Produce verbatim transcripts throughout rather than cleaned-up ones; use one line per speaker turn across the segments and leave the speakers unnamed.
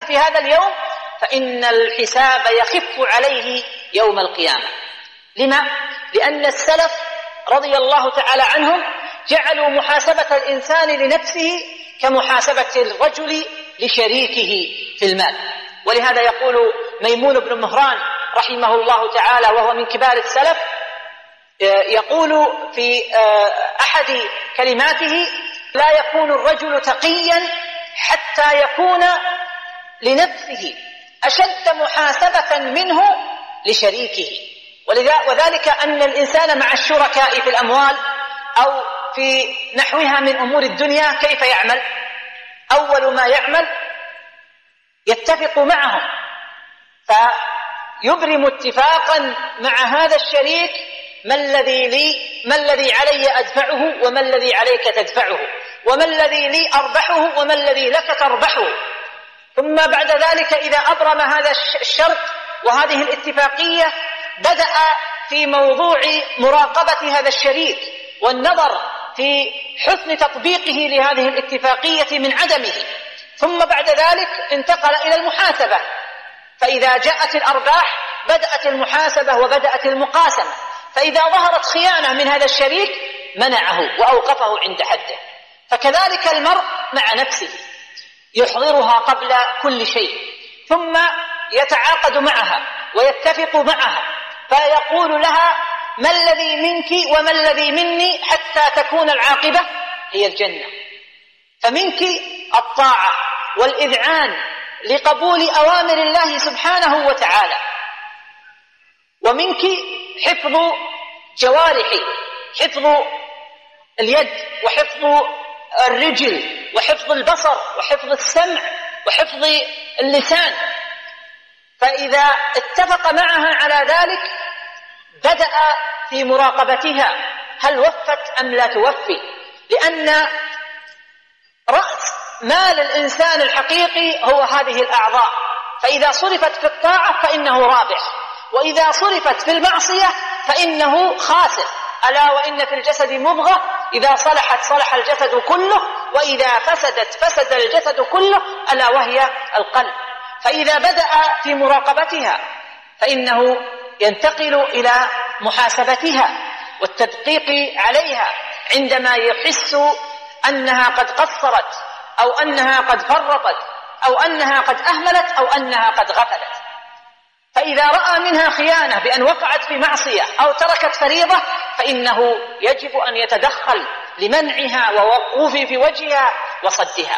في هذا اليوم فإن الحساب يخف عليه يوم القيامة. لما؟ لأن السلف رضي الله تعالى عنهم جعلوا محاسبة الإنسان لنفسه كمحاسبة الرجل لشريكه في المال. ولهذا يقول ميمون بن مهران رحمه الله تعالى وهو من كبار السلف، يقول في أحد كلماته: لا يكون الرجل تقيا حتى يكون لنفسه أشد محاسبة منه لشريكه. وذلك أن الإنسان مع الشركاء في الأموال أو في نحوها من أمور الدنيا كيف يعمل؟ أول ما يعمل يتفق معهم فيبرم اتفاقا مع هذا الشريك: ما الذي لي، ما الذي علي أدفعه، وما الذي عليك تدفعه، وما الذي لي أربحه، وما الذي لك تربحه. ثم بعد ذلك إذا أبرم هذا الشرط وهذه الاتفاقية بدأ في موضوع مراقبة هذا الشريك والنظر في حسن تطبيقه لهذه الاتفاقية من عدمه. ثم بعد ذلك انتقل إلى المحاسبة، فإذا جاءت الأرباح بدأت المحاسبة وبدأت المقاسمة، فإذا ظهرت خيانة من هذا الشريك منعه وأوقفه عند حده. فكذلك المرء مع نفسه يحضرها قبل كل شيء، ثم يتعاقد معها ويتفق معها فيقول لها: ما الذي منك وما الذي مني حتى تكون العاقبة هي الجنة. فمنك الطاعة والإذعان لقبول أوامر الله سبحانه وتعالى، ومنك حفظ جوارحي، حفظ اليد وحفظ الرجل وحفظ البصر وحفظ السمع وحفظ اللسان. فإذا اتفق معها على ذلك بدأ في مراقبتها هل وفت أم لا توفي، لأن رأس مال الإنسان الحقيقي هو هذه الأعضاء، فإذا صرفت في الطاعة فإنه رابح، وإذا صرفت في المعصية فإنه خاسر. ألا وإن في الجسد مضغة إذا صلحت صلح الجسد كله، وإذا فسدت فسد الجسد كله، ألا وهي القلب. فإذا بدأ في مراقبتها فإنه ينتقل إلى محاسبتها والتدقيق عليها عندما يحس أنها قد قصرت أو أنها قد فرطت أو أنها قد أهملت أو أنها قد غفلت. فإذا رأى منها خيانة بأن وقعت في معصية أو تركت فريضة فإنه يجب أن يتدخل لمنعها ووقوف في وجهها وصدها.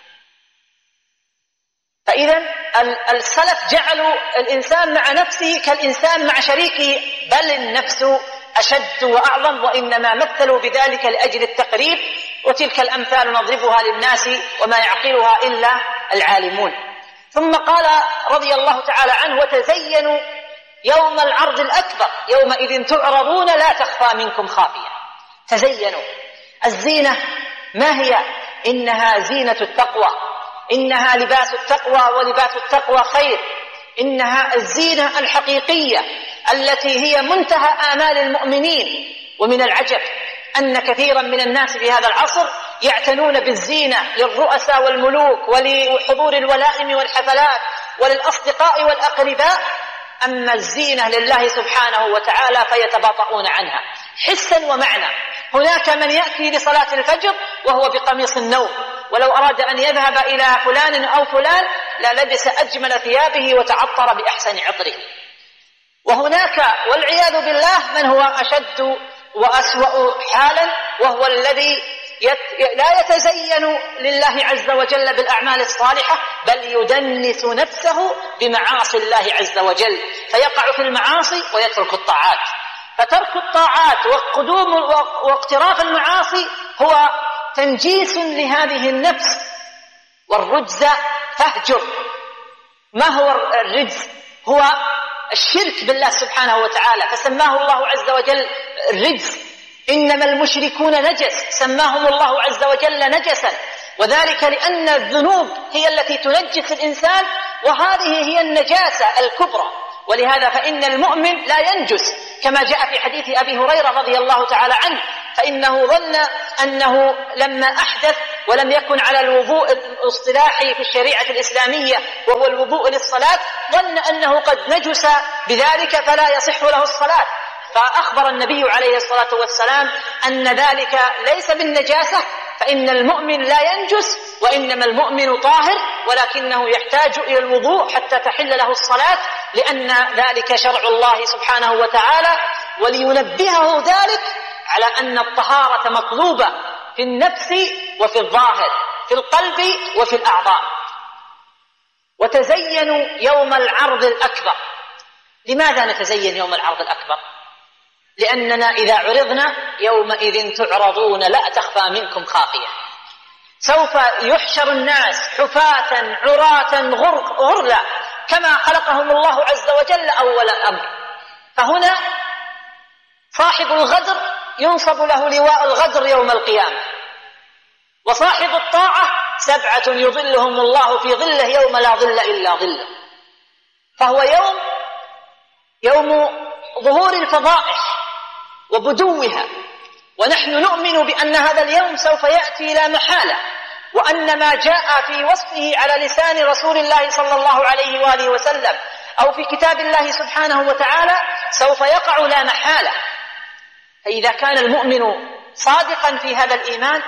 فإذا السلف جعلوا الإنسان مع نفسه كالإنسان مع شريكه، بل النفس أشد وأعظم، وإنما مثلوا بذلك لأجل التقريب. وتلك الأمثال نضربها للناس وما يعقلها إلا العالمون. ثم قال رضي الله تعالى عنه: وتزينوا يوم العرض الأكبر يومئذ تعرضون لا تخفى منكم خافية. تزينوا. الزينة ما هي؟ إنها زينة التقوى، إنها لباس التقوى، ولباس التقوى خير. إنها الزينة الحقيقية التي هي منتهى آمال المؤمنين. ومن العجب أن كثيرا من الناس في هذا العصر يعتنون بالزينة للرؤساء والملوك ولحضور الولائم والحفلات وللأصدقاء والأقرباء، أما الزينة لله سبحانه وتعالى فيتباطؤون عنها حسا ومعنى. هناك من يأتي لصلاة الفجر وهو بقميص النوم، ولو أراد أن يذهب إلى فلان أو فلان لا لبس أجمل ثيابه وتعطر بأحسن عطره. وهناك والعياذ بالله من هو أشد وأسوأ حالا، وهو الذي يت... لا يتزين لله عز وجل بالأعمال الصالحة، بل يدنس نفسه بمعاصي الله عز وجل، فيقع في المعاصي ويترك الطاعات. فترك الطاعات وقدوم واقتراف المعاصي هو تنجيس لهذه النفس. والرجز فاهجر. ما هو الرجز؟ هو الشرك بالله سبحانه وتعالى، فسماه الله عز وجل الرجز. إنما المشركون نجس، سماهم الله عز وجل نجسا، وذلك لأن الذنوب هي التي تنجس الإنسان، وهذه هي النجاسة الكبرى. ولهذا فإن المؤمن لا ينجس، كما جاء في حديث أبي هريرة رضي الله تعالى عنه، فإنه ظن أنه لما أحدث ولم يكن على الوضوء الاصطلاحي في الشريعة الإسلامية وهو الوضوء للصلاة، ظن أنه قد نجس بذلك فلا يصح له الصلاة. فأخبر النبي عليه الصلاة والسلام أن ذلك ليس بالنجاسة، فإن المؤمن لا ينجس، وإنما المؤمن طاهر، ولكنه يحتاج إلى الوضوء حتى تحل له الصلاة، لأن ذلك شرع الله سبحانه وتعالى، ولينبهه ذلك على أن الطهارة مطلوبة في النفس وفي الظاهر، في القلب وفي الأعضاء. وتزينوا يوم العرض الأكبر. لماذا نتزين يوم العرض الأكبر؟ لأننا إذا عرضنا يومئذ تعرضون لا تخفى منكم خافية. سوف يحشر الناس حفاة عراة غرلا كما خلقهم الله عز وجل أول الأمر. فهنا صاحب الغدر ينصب له لواء الغدر يوم القيامة، وصاحب الطاعة سبعة يظلهم الله في ظله يوم لا ظل إلا ظله. فهو يوم يوم ظهور الفضائح وبدوها، ونحن نؤمن بأن هذا اليوم سوف يأتي لا محالة، وأن ما جاء في وصفه على لسان رسول الله صلى الله عليه وآله وسلم أو في كتاب الله سبحانه وتعالى سوف يقع لا محالة. فإذا كان المؤمن صادقا في هذا الإيمان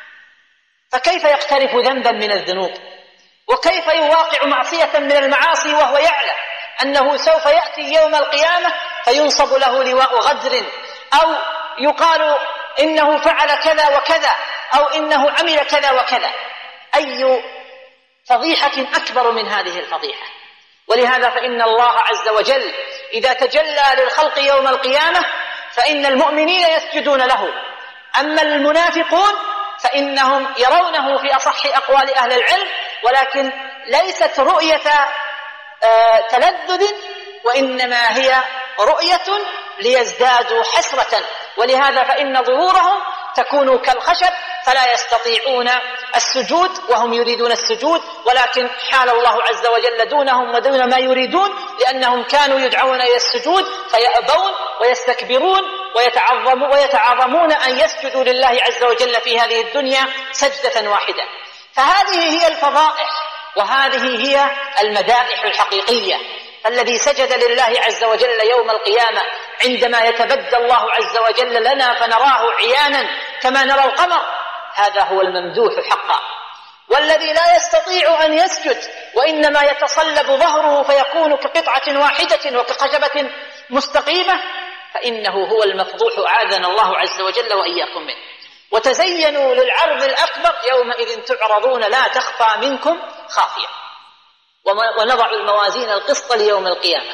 فكيف يقترف ذنبا من الذنوب، وكيف يواقع معصية من المعاصي وهو يعلم أنه سوف يأتي يوم القيامة فينصب له لواء غدر، أو يقال إنه فعل كذا وكذا، أو إنه عمل كذا وكذا. أي فضيحة أكبر من هذه الفضيحة؟ ولهذا فإن الله عز وجل إذا تجلى للخلق يوم القيامة فإن المؤمنين يسجدون له، أما المنافقون فإنهم يرونه في أصح أقوال أهل العلم، ولكن ليست رؤية آه تلذذ، وإنما هي رؤية ليزدادوا حسرة. ولهذا فإن ظهورهم تكون كالخشب فلا يستطيعون السجود وهم يريدون السجود، ولكن حال الله عز وجل دونهم ودون ما يريدون، لأنهم كانوا يدعون إلى السجود فيأبون ويستكبرون ويتعظمون, ويتعظمون أن يسجدوا لله عز وجل في هذه الدنيا سجدة واحدة. فهذه هي الفضائح، وهذه هي المدائح الحقيقية. الذي سجد لله عز وجل يوم القيامة عندما يتبدى الله عز وجل لنا فنراه عيانا كما نرى القمر، هذا هو الممدوح حقا. والذي لا يستطيع أن يسجد وإنما يتصلب ظهره فيكون كقطعة واحدة وكخشبة مستقيمة، فإنه هو المفضوح أعاذنا الله عز وجل وإياكم منه. وتزينوا للعرض الأكبر يومئذ تعرضون لا تخفى منكم خافية. ونضع الموازين القسط ليوم القيامة.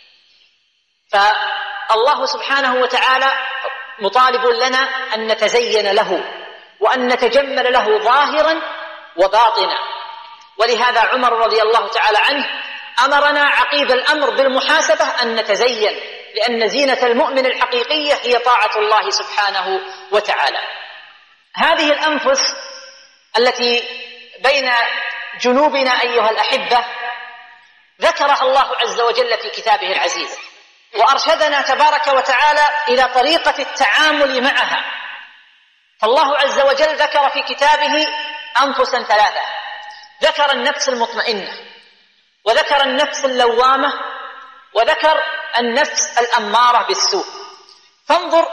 فالله سبحانه وتعالى مطالب لنا أن نتزين له وأن نتجمل له ظاهرا وباطنا. ولهذا عمر رضي الله تعالى عنه أمرنا عقيب الأمر بالمحاسبة أن نتزين، لأن زينة المؤمن الحقيقية هي طاعة الله سبحانه وتعالى. هذه الأنفس التي بين جنوبنا أيها الأحبة ذكرها الله عز وجل في كتابه العزيز، وأرشدنا تبارك وتعالى إلى طريقة التعامل معها. فالله عز وجل ذكر في كتابه أنفسا ثلاثة: ذكر النفس المطمئنة، وذكر النفس اللوامة، وذكر النفس الأمارة بالسوء. فانظر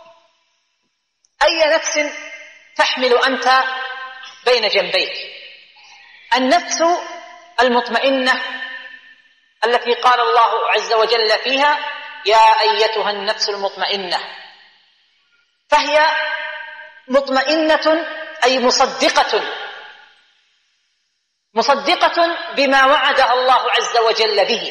أي نفس تحمل أنت بين جنبيك. النفس المطمئنة التي قال الله عز وجل فيها: يا أيتها النفس المطمئنة، فهي مطمئنة أي مصدقة، مصدقة بما وعدها الله عز وجل به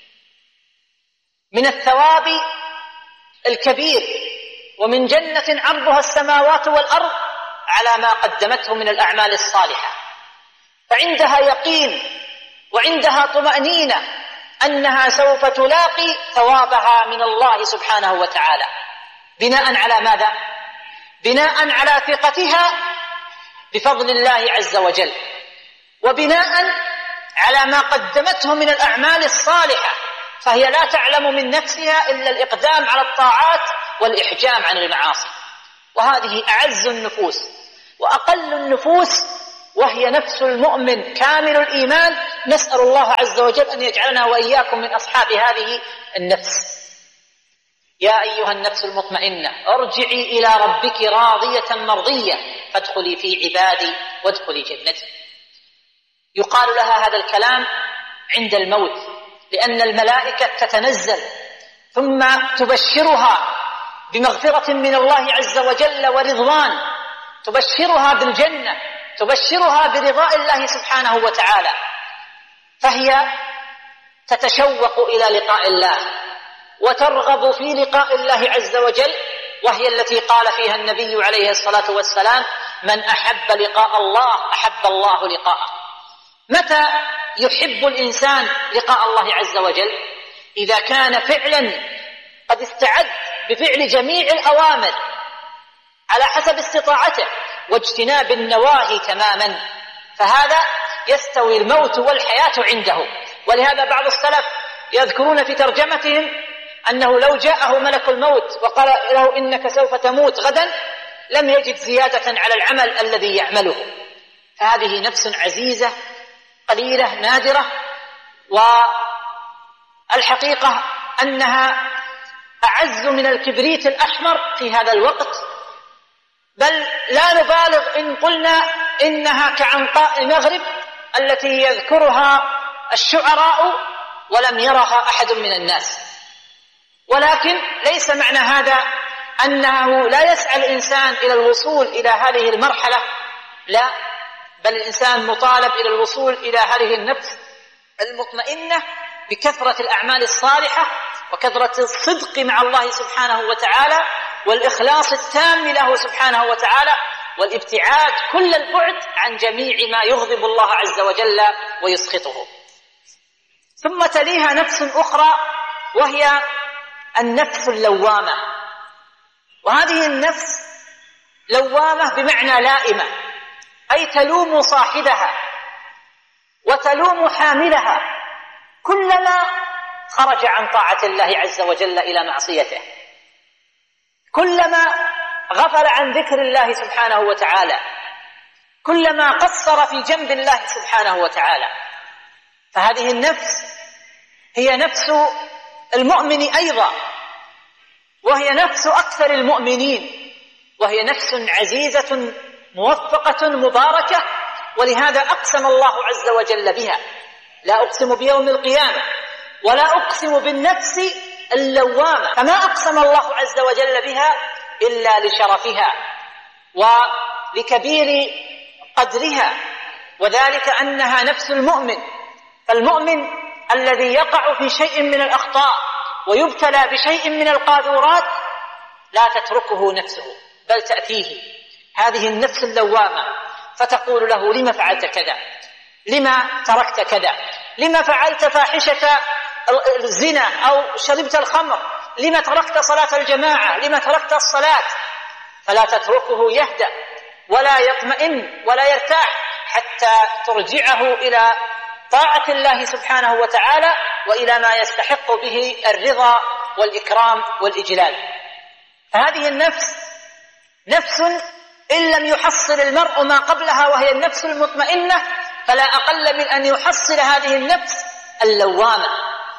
من الثواب الكبير، ومن جنة عرضها السماوات والأرض على ما قدمته من الأعمال الصالحة. فعندها يقين وعندها طمأنينة أنها سوف تلاقي ثوابها من الله سبحانه وتعالى. بناء على ماذا؟ بناء على ثقتها بفضل الله عز وجل، وبناء على ما قدمته من الأعمال الصالحة، فهي لا تعلم من نفسها إلا الإقدام على الطاعات والإحجام عن المعاصي. وهذه أعز النفوس، وأقل النفوس وهي نفس المؤمن كامل الإيمان. نسأل الله عز وجل أن يجعلنا وإياكم من أصحاب هذه النفس. يا أيها النفس المطمئنة ارجعي إلى ربك راضية مرضية فادخلي في عبادي وادخلي جنتي. يقال لها هذا الكلام عند الموت، لأن الملائكة تتنزل ثم تبشرها بمغفرة من الله عز وجل ورضوان، تبشرها بالجنة، تبشرها برضاء الله سبحانه وتعالى، فهي تتشوق إلى لقاء الله وترغب في لقاء الله عز وجل، وهي التي قال فيها النبي عليه الصلاة والسلام: من أحب لقاء الله أحب الله لقاءه. متى يحب الإنسان لقاء الله عز وجل؟ إذا كان فعلا قد استعد بفعل جميع الأوامر على حسب استطاعته واجتناب النواهي تماما، فهذا يستوي الموت والحياة عنده. ولهذا بعض السلف يذكرون في ترجمتهم أنه لو جاءه ملك الموت وقال له إنك سوف تموت غدا لم يجد زيادة على العمل الذي يعمله. فهذه نفس عزيزة قليلة نادرة، والحقيقة أنها أعز من الكبريت الأحمر في هذا الوقت، بل لا نبالغ إن قلنا إنها كعنقاء المغرب التي يذكرها الشعراء ولم يرها أحد من الناس. ولكن ليس معنى هذا أنه لا يسعى الإنسان إلى الوصول إلى هذه المرحلة، لا، بل الإنسان مطالب إلى الوصول إلى هذه النفس المطمئنة بكثرة الأعمال الصالحة وكثرة الصدق مع الله سبحانه وتعالى والإخلاص التام له سبحانه وتعالى والابتعاد كل البعد عن جميع ما يغضب الله عز وجل ويسخطه. ثم تليها نفس أخرى وهي النفس اللوامة، وهذه النفس لوامة بمعنى لائمة، أي تلوم صاحبها وتلوم حاملها كلما خرج عن طاعة الله عز وجل إلى معصيته، كلما غفل عن ذكر الله سبحانه وتعالى، كلما قصر في جنب الله سبحانه وتعالى. فهذه النفس هي نفس المؤمن أيضا، وهي نفس أكثر المؤمنين، وهي نفس عزيزة موفقة مباركة، ولهذا أقسم الله عز وجل بها: لا أقسم بيوم القيامة ولا أقسم بالنفس اللوامة. فما أقسم الله عز وجل بها إلا لشرفها ولكبير قدرها، وذلك أنها نفس المؤمن. فالمؤمن الذي يقع في شيء من الأخطاء ويبتلى بشيء من القاذورات لا تتركه نفسه بل تأتيه هذه النفس اللوامة فتقول له: لما فعلت كذا؟ لما تركت كذا؟ لما فعلت فاحشة الزنا أو شربت الخمر؟ لما تركت صلاة الجماعة؟ لما تركت الصلاة؟ فلا تتركه يهدأ ولا يطمئن ولا يرتاح حتى ترجعه إلى طاعة الله سبحانه وتعالى وإلى ما يستحق به الرضا والإكرام والإجلال. فهذه النفس نفس إن لم يحصل المرء ما قبلها وهي النفس المطمئنة فلا أقل من أن يحصل هذه النفس اللوامة.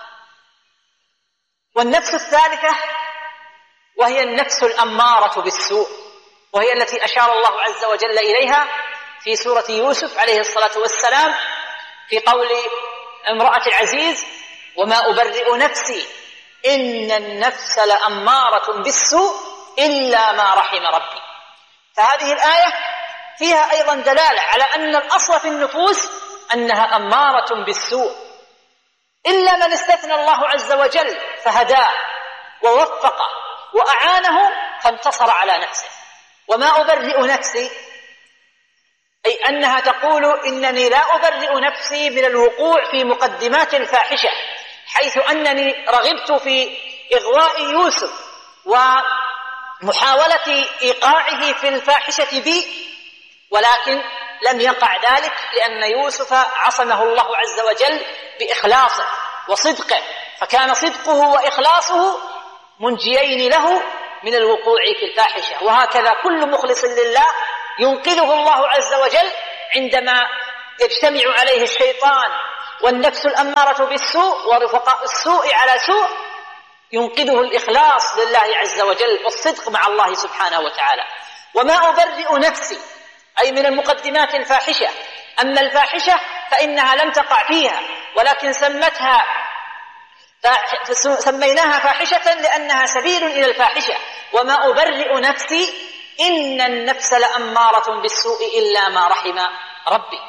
والنفس الثالثة وهي النفس الأمارة بالسوء، وهي التي أشار الله عز وجل إليها في سورة يوسف عليه الصلاة والسلام في قول امرأة العزيز: وما أبرئ نفسي إن النفس لأمارة بالسوء إلا ما رحم ربي. فهذه الآية فيها أيضا دلالة على أن الأصل في النفوس أنها أمارة بالسوء، إلا من استثنى الله عز وجل فهداه ووفقه وأعانه فانتصر على نفسه. وما أبرئ نفسي أي أنها تقول: إنني لا أبرئ نفسي من الوقوع في مقدمات الفاحشة، حيث أنني رغبت في إغواء يوسف ومحاولة إيقاعه في الفاحشة بي، ولكن لم يقع ذلك لأن يوسف عصمه الله عز وجل بإخلاصه وصدقه، فكان صدقه وإخلاصه منجيين له من الوقوع في الفاحشة. وهكذا كل مخلص لله ينقذه الله عز وجل عندما يجتمع عليه الشيطان والنفس الأمارة بالسوء ورفقاء السوء على سوء، ينقذه الإخلاص لله عز وجل والصدق مع الله سبحانه وتعالى. وما أبرئ نفسي أي من المقدمات الفاحشة. أما الفاحشة فإنها لم تقع فيها، ولكن سمتها سميناها فاحشة لأنها سبيل إلى الفاحشة. وما أبرئ نفسي إن النفس لأمارة بالسوء إلا ما رحم ربي.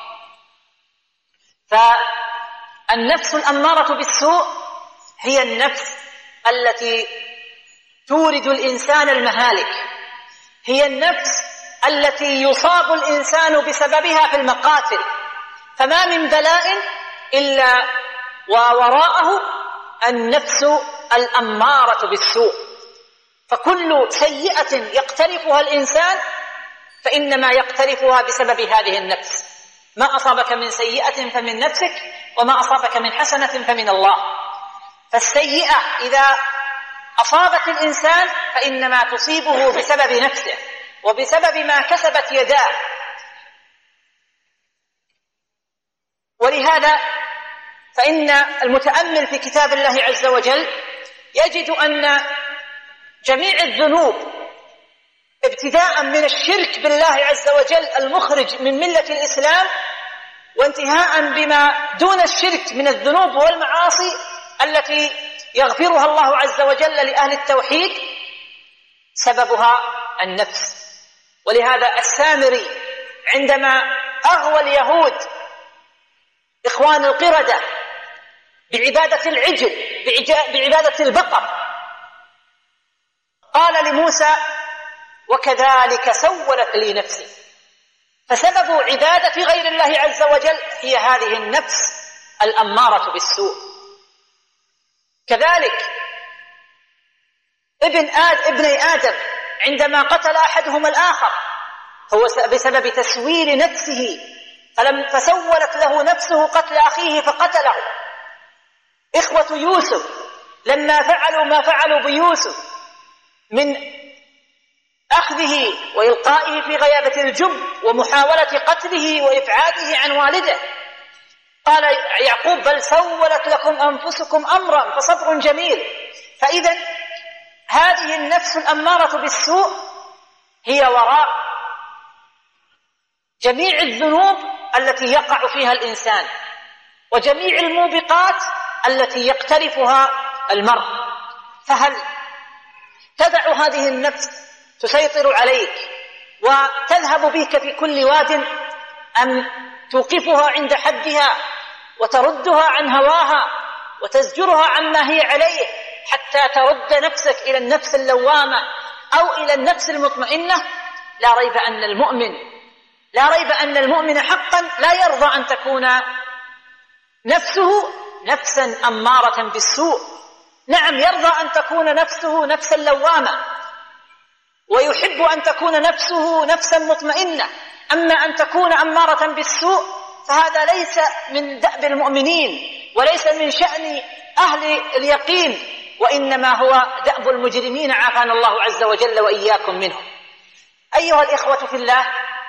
فالنفس الأمارة بالسوء هي النفس التي تورد الإنسان المهالك، هي النفس التي يصاب الإنسان بسببها في المقاتل. فما من بلاء إلا ووراءه النفس الأمارة بالسوء. فكل سيئة يقترفها الإنسان فإنما يقترفها بسبب هذه النفس. ما أصابك من سيئة فمن نفسك، وما أصابك من حسنة فمن الله. فالسيئة إذا أصابت الإنسان فإنما تصيبه بسبب نفسه وبسبب ما كسبت يداه. ولهذا فإن المتأمل في كتاب الله عز وجل يجد أن جميع الذنوب ابتداء من الشرك بالله عز وجل المخرج من ملة الإسلام، وانتهاء بما دون الشرك من الذنوب والمعاصي التي يغفرها الله عز وجل لأهل التوحيد، سببها النفس. ولهذا السامري عندما أغوى اليهود إخوان القردة بعبادة العجل بعبادة البقر قال لموسى: وكذلك سولت لي نفسي. فسبب عبادة غير الله عز وجل هي هذه النفس الأمارة بالسوء. كذلك ابن آد ابني آدم عندما قتل أحدهما الآخر هو بسبب تسويل نفسه، فلم فسولت له نفسه قتل أخيه فقتله. إخوة يوسف لما فعلوا ما فعلوا بيوسف من أخذه وإلقائه في غيابة الجب ومحاولة قتله وإبعاده عن والده، قال يعقوب: بل سولت لكم أنفسكم أمرا فصبر جميل. فإذا هذه النفس الأمارة بالسوء هي وراء جميع الذنوب التي يقع فيها الإنسان وجميع الموبقات التي يقترفها المرء. فهل تدع هذه النفس تسيطر عليك وتذهب بك في كل واد، أم توقفها عند حدها وتردها عن هواها وتزجرها عما هي عليه حتى ترد نفسك إلى النفس اللوامة أو إلى النفس المطمئنة؟ لا ريب أن المؤمن لا ريب أن المؤمن حقا لا يرضى أن تكون نفسه نفسا أمارة بالسوء. نعم، يرضى أن تكون نفسه نفسا لوامة، ويحب أن تكون نفسه نفسا مطمئنة. أما أن تكون أمارة بالسوء فهذا ليس من دأب المؤمنين وليس من شأن أهل اليقين، وإنما هو دأب المجرمين، عافانا الله عز وجل وإياكم منهم. أيها الإخوة في الله،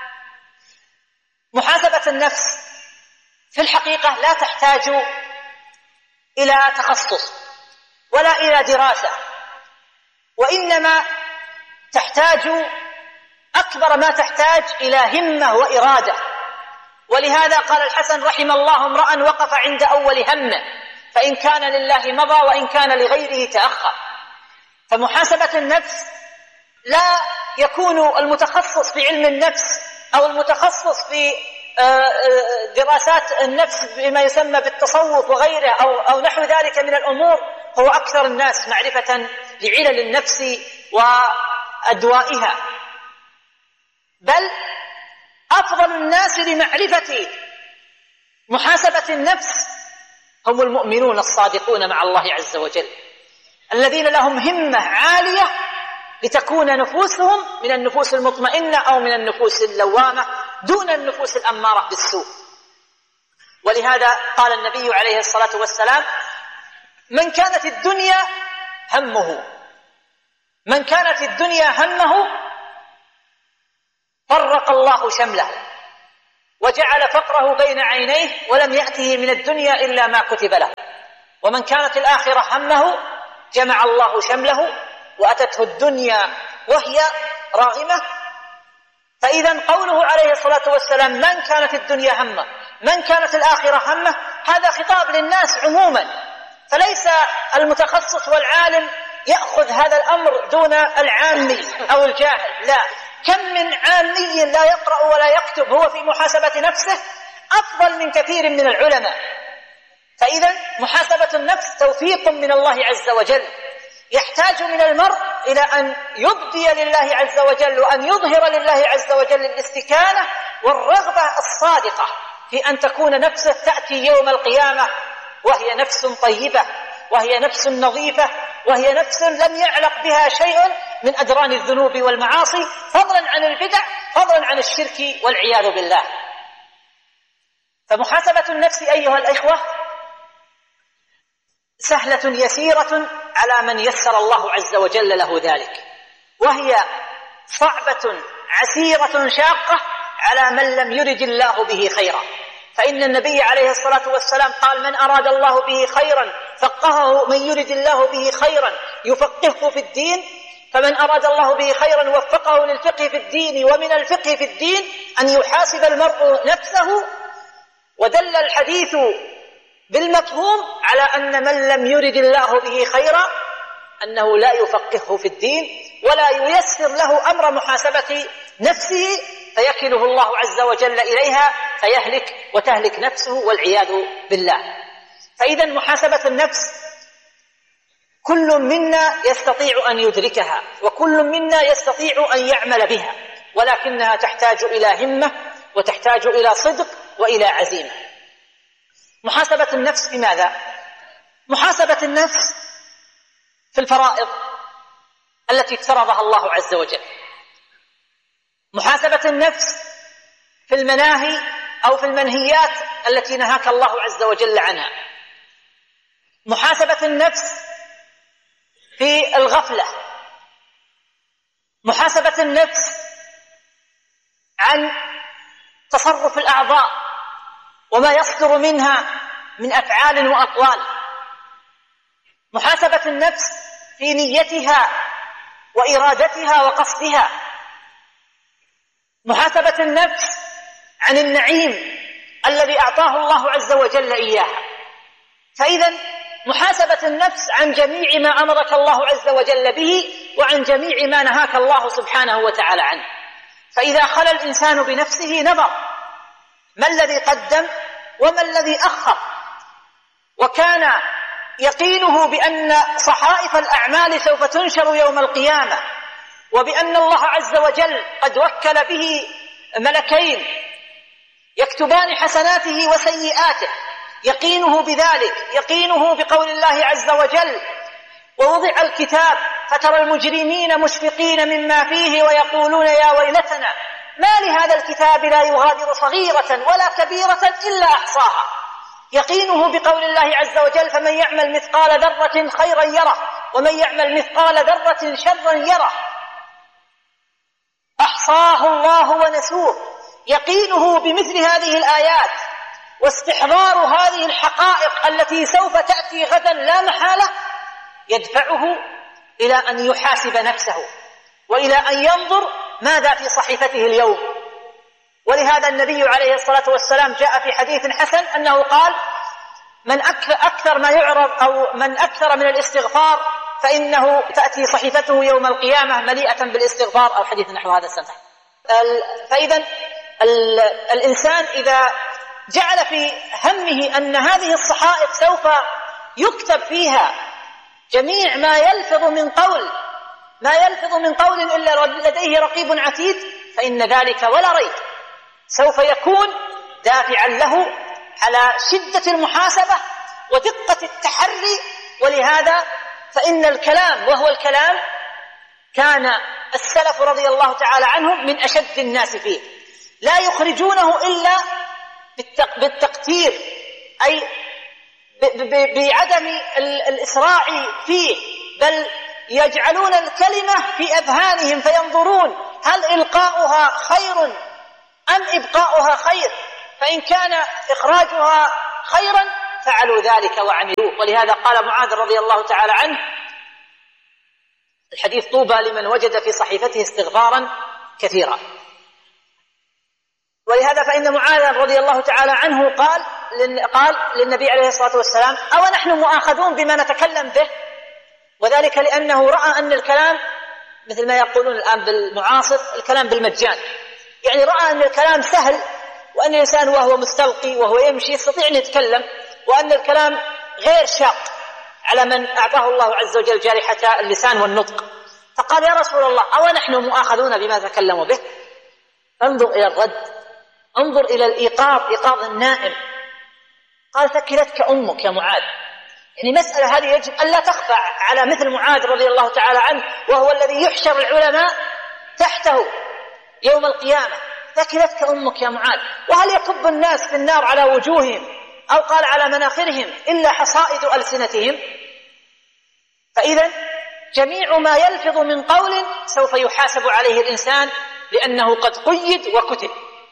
محاسبة النفس في الحقيقة لا تحتاج إلى تخصص ولا إلى دراسة، وإنما تحتاج أكبر ما تحتاج إلى همة وإرادة. ولهذا قال الحسن رحم الله امرأ وقف عند أول همه، فإن كان لله مضى وإن كان لغيره تأخر. فمحاسبة النفس لا يكون المتخصص في علم النفس أو المتخصص في دراسات النفس بما يسمى بالتصوف وغيره أو, أو نحو ذلك من الأمور هو أكثر الناس معرفة لعلل النفس وأدوائها، بل أفضل الناس لمعرفة محاسبة النفس هم المؤمنون الصادقون مع الله عز وجل، الذين لهم همة عالية لتكون نفوسهم من النفوس المطمئنة أو من النفوس اللوامة دون النفوس الأمارة بالسوء. ولهذا قال النبي عليه الصلاة والسلام: من كانت الدنيا همه من كانت الدنيا همه فرق الله شمله وجعل فقره بين عينيه ولم يأته من الدنيا إلا ما كتب له. ومن كانت الآخرة همه جمع الله شمله وأتته الدنيا وهي راغمة. فإذا قوله عليه الصلاة والسلام من كانت الدنيا همه، من كانت الآخرة همه، هذا خطاب للناس عموما، فليس المتخصص والعالم يأخذ هذا الأمر دون العامي أو الجاهل، لا، كم من عامي لا يقرأ ولا يكتب هو في محاسبة نفسه أفضل من كثير من العلماء. فإذا محاسبة النفس توفيق من الله عز وجل، يحتاج من المرء إلى أن يبدي لله عز وجل وأن يظهر لله عز وجل الاستكانة والرغبة الصادقة في أن تكون نفسه تأتي يوم القيامة وهي نفس طيبة، وهي نفس نظيفة، وهي نفس لم يعلق بها شيء من أدران الذنوب والمعاصي، فضلا عن البدع، فضلا عن الشرك والعياذ بالله. فمحاسبة النفس أيها الإخوة سهلة يسيرة على من يسر الله عز وجل له ذلك، وهي صعبة عسيرة شاقة على من لم يرد الله به خيرا. فإن النبي عليه الصلاة والسلام قال من أراد الله به خيرا فقهه، من يرد الله به خيرا يفقهه في الدين. فمن أراد الله به خيرا وفقه للفقه في الدين، ومن الفقه في الدين أن يحاسب المرء نفسه. ودل الحديث بالمفهوم على أن من لم يرد الله به خيرا أنه لا يفقهه في الدين ولا ييسر له أمر محاسبة نفسه، فيكله الله عز وجل إليها فيهلك وتهلك نفسه والعياذ بالله. فإذا محاسبة النفس كل منا يستطيع أن يدركها، وكل منا يستطيع أن يعمل بها، ولكنها تحتاج إلى همة وتحتاج إلى صدق وإلى عزيمة. محاسبة النفس بماذا؟ محاسبة النفس في الفرائض التي افترضها الله عز وجل، محاسبة النفس في المناهي أو في المنهيات التي نهاك الله عز وجل عنها، محاسبة النفس في الغفلة، محاسبة النفس عن تصرف الأعضاء وما يصدر منها من أفعال وأقوال، محاسبة النفس في نيتها وإرادتها وقصدها، محاسبة النفس عن النعيم الذي أعطاه الله عز وجل إياها. فإذا محاسبة النفس عن جميع ما أمرك الله عز وجل به وعن جميع ما نهاك الله سبحانه وتعالى عنه. فإذا خلى الإنسان بنفسه نظر ما الذي قدم وما الذي أخر، وكان يقينه بأن صحائف الأعمال سوف تنشر يوم القيامة، وبأن الله عز وجل قد وكل به ملكين يكتبان حسناته وسيئاته، يقينه بذلك، يقينه بقول الله عز وجل ووضع الكتاب فترى المجرمين مشفقين مما فيه ويقولون يا ويلتنا ما لهذا الكتاب لا يغادر صغيرة ولا كبيرة إلا أحصاها، يقينه بقول الله عز وجل فمن يعمل مثقال ذرة خيرا يره ومن يعمل مثقال ذرة شرا يره أحصاه الله ونسوه، يقينه بمثل هذه الآيات واستحضار هذه الحقائق التي سوف تأتي غدا لا محالة يدفعه إلى أن يحاسب نفسه وإلى أن ينظر ماذا في صحيفته اليوم. ولهذا النبي عليه الصلاة والسلام جاء في حديث حسن أنه قال من أكثر ما يعرض أو من أكثر من الاستغفار فإنه تأتي صحيفته يوم القيامة مليئة بالاستغفار، أو حديث نحو هذا السنة. فإذا الإنسان إذا جعل في همه أن هذه الصحائف سوف يكتب فيها جميع ما يلفظ من قول ما يلفظ من قول إلا لديه رقيب عتيد، فإن ذلك ولا ريب سوف يكون دافعا له على شدة المحاسبة ودقة التحري. ولهذا فإن الكلام وهو الكلام كان السلف رضي الله تعالى عنهم من أشد الناس فيه، لا يخرجونه إلا بالتقتير، أي بعدم الإسراع فيه، بل يجعلون الكلمة في أذهانهم فينظرون هل إلقاؤها خير أم إبقاؤها خير؟ فإن كان إخراجها خيرا فعلوا ذلك وعملوه. ولهذا قال معاذ رضي الله تعالى عنه الحديث: طوبى لمن وجد في صحيفته استغفارا كثيرا. ولهذا فإن معاذ رضي الله تعالى عنه قال قال للنبي عليه الصلاة والسلام: أو نحن مؤاخذون بما نتكلم به؟ وذلك لأنه رأى أن الكلام مثل ما يقولون الآن بالمعاصر الكلام بالمجان، يعني رأى أن الكلام سهل، وأن الإنسان وهو مستلقي وهو يمشي يستطيع أن يتكلم، وأن الكلام غير شاق على من أعطاه الله عز وجل جارحة اللسان والنطق. فقال: يا رسول الله، أو نحن مؤاخذون بما تكلموا به؟ فانظر إلى الرد، انظر إلى الإيقاظ، إيقاظ النائم. قال: ثكلتك أمك يا معاذ. يعني مسألة هذه يجب أن لا تخفى على مثل معاذ رضي الله تعالى عنه، وهو الذي يحشر العلماء تحته يوم القيامة. ثكلتك أمك يا معاذ. وهل يكب الناس في النار على وجوههم أو قال على مناخرهم إلا حصائد ألسنتهم؟ فإذا جميع ما يلفظ من قول سوف يحاسب عليه الإنسان، لأنه قد قيد وكتب.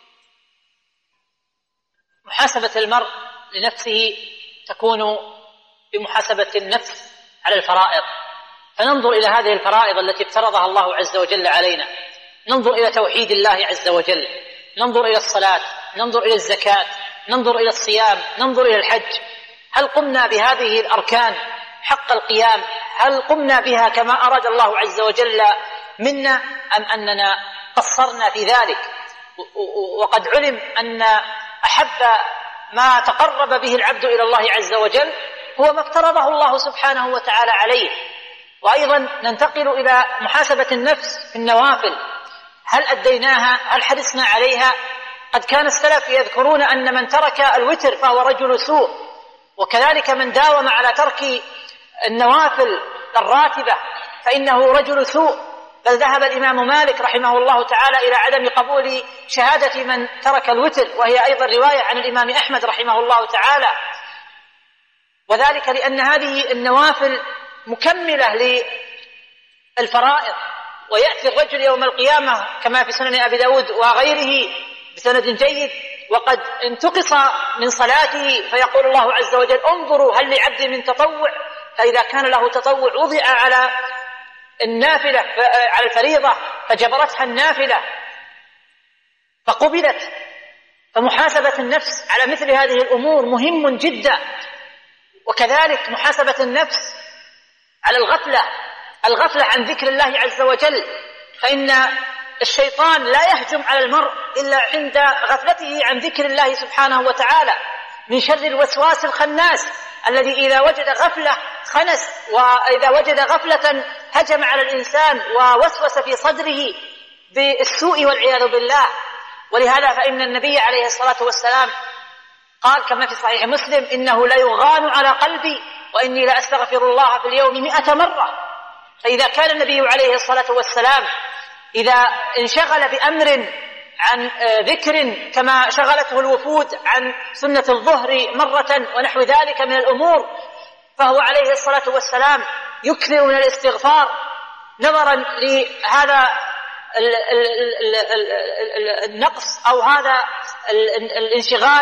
محاسبة المرء لنفسه تكون بمحاسبة النفس على الفرائض. فننظر إلى هذه الفرائض التي افترضها الله عز وجل علينا، ننظر إلى توحيد الله عز وجل، ننظر إلى الصلاة، ننظر إلى الزكاة، ننظر إلى الصيام، ننظر إلى الحج. هل قمنا بهذه الأركان حق القيام؟ هل قمنا بها كما أراد الله عز وجل منا، أم أننا قصرنا في ذلك؟ وقد علم أن أحب ما تقرب به العبد إلى الله عز وجل هو ما افترضه الله سبحانه وتعالى عليه. وأيضا ننتقل إلى محاسبة النفس في النوافل. هل أديناها؟ هل حرصنا عليها؟ قد كان السلف يذكرون أن من ترك الوتر فهو رجل سوء، وكذلك من داوم على ترك النوافل الراتبة فإنه رجل سوء. بل ذهب الإمام مالك رحمه الله تعالى إلى عدم قبول شهادة من ترك الوتر، وهي أيضا رواية عن الإمام أحمد رحمه الله تعالى، وذلك لأن هذه النوافل مكملة للفرائض. ويأتي الرجل يوم القيامة كما في سنن أبي داود وغيره بسند جيد وقد انتقص من صلاته، فيقول الله عز وجل: انظروا هل لعبد من تطوع؟ فإذا كان له تطوع وضع على النافلة على الفريضة فجبرتها النافلة فقبلت. فمحاسبة النفس على مثل هذه الأمور مهم جدا. وكذلك محاسبة النفس على الغفلة، الغفلة عن ذكر الله عز وجل، فإن الشيطان لا يهجم على المرء إلا عند غفلته عن ذكر الله سبحانه وتعالى، من شر الوسواس الخناس الذي إذا وجد غفلة خنس، وإذا وجد غفلة هجم على الإنسان ووسوس في صدره بالسوء والعياذ بالله. ولهذا فإن النبي عليه الصلاة والسلام قال كما في صحيح مسلم: إنه لا يغان على قلبي وإني لا أستغفر الله في اليوم مئة مرة. فإذا كان النبي عليه الصلاة والسلام إذا انشغل بأمر عن ذكر كما شغلته الوفود عن سنة الظهر مرة ونحو ذلك من الأمور، فهو عليه الصلاة والسلام يكثر من الاستغفار نظرا لهذا النقص أو هذا الانشغال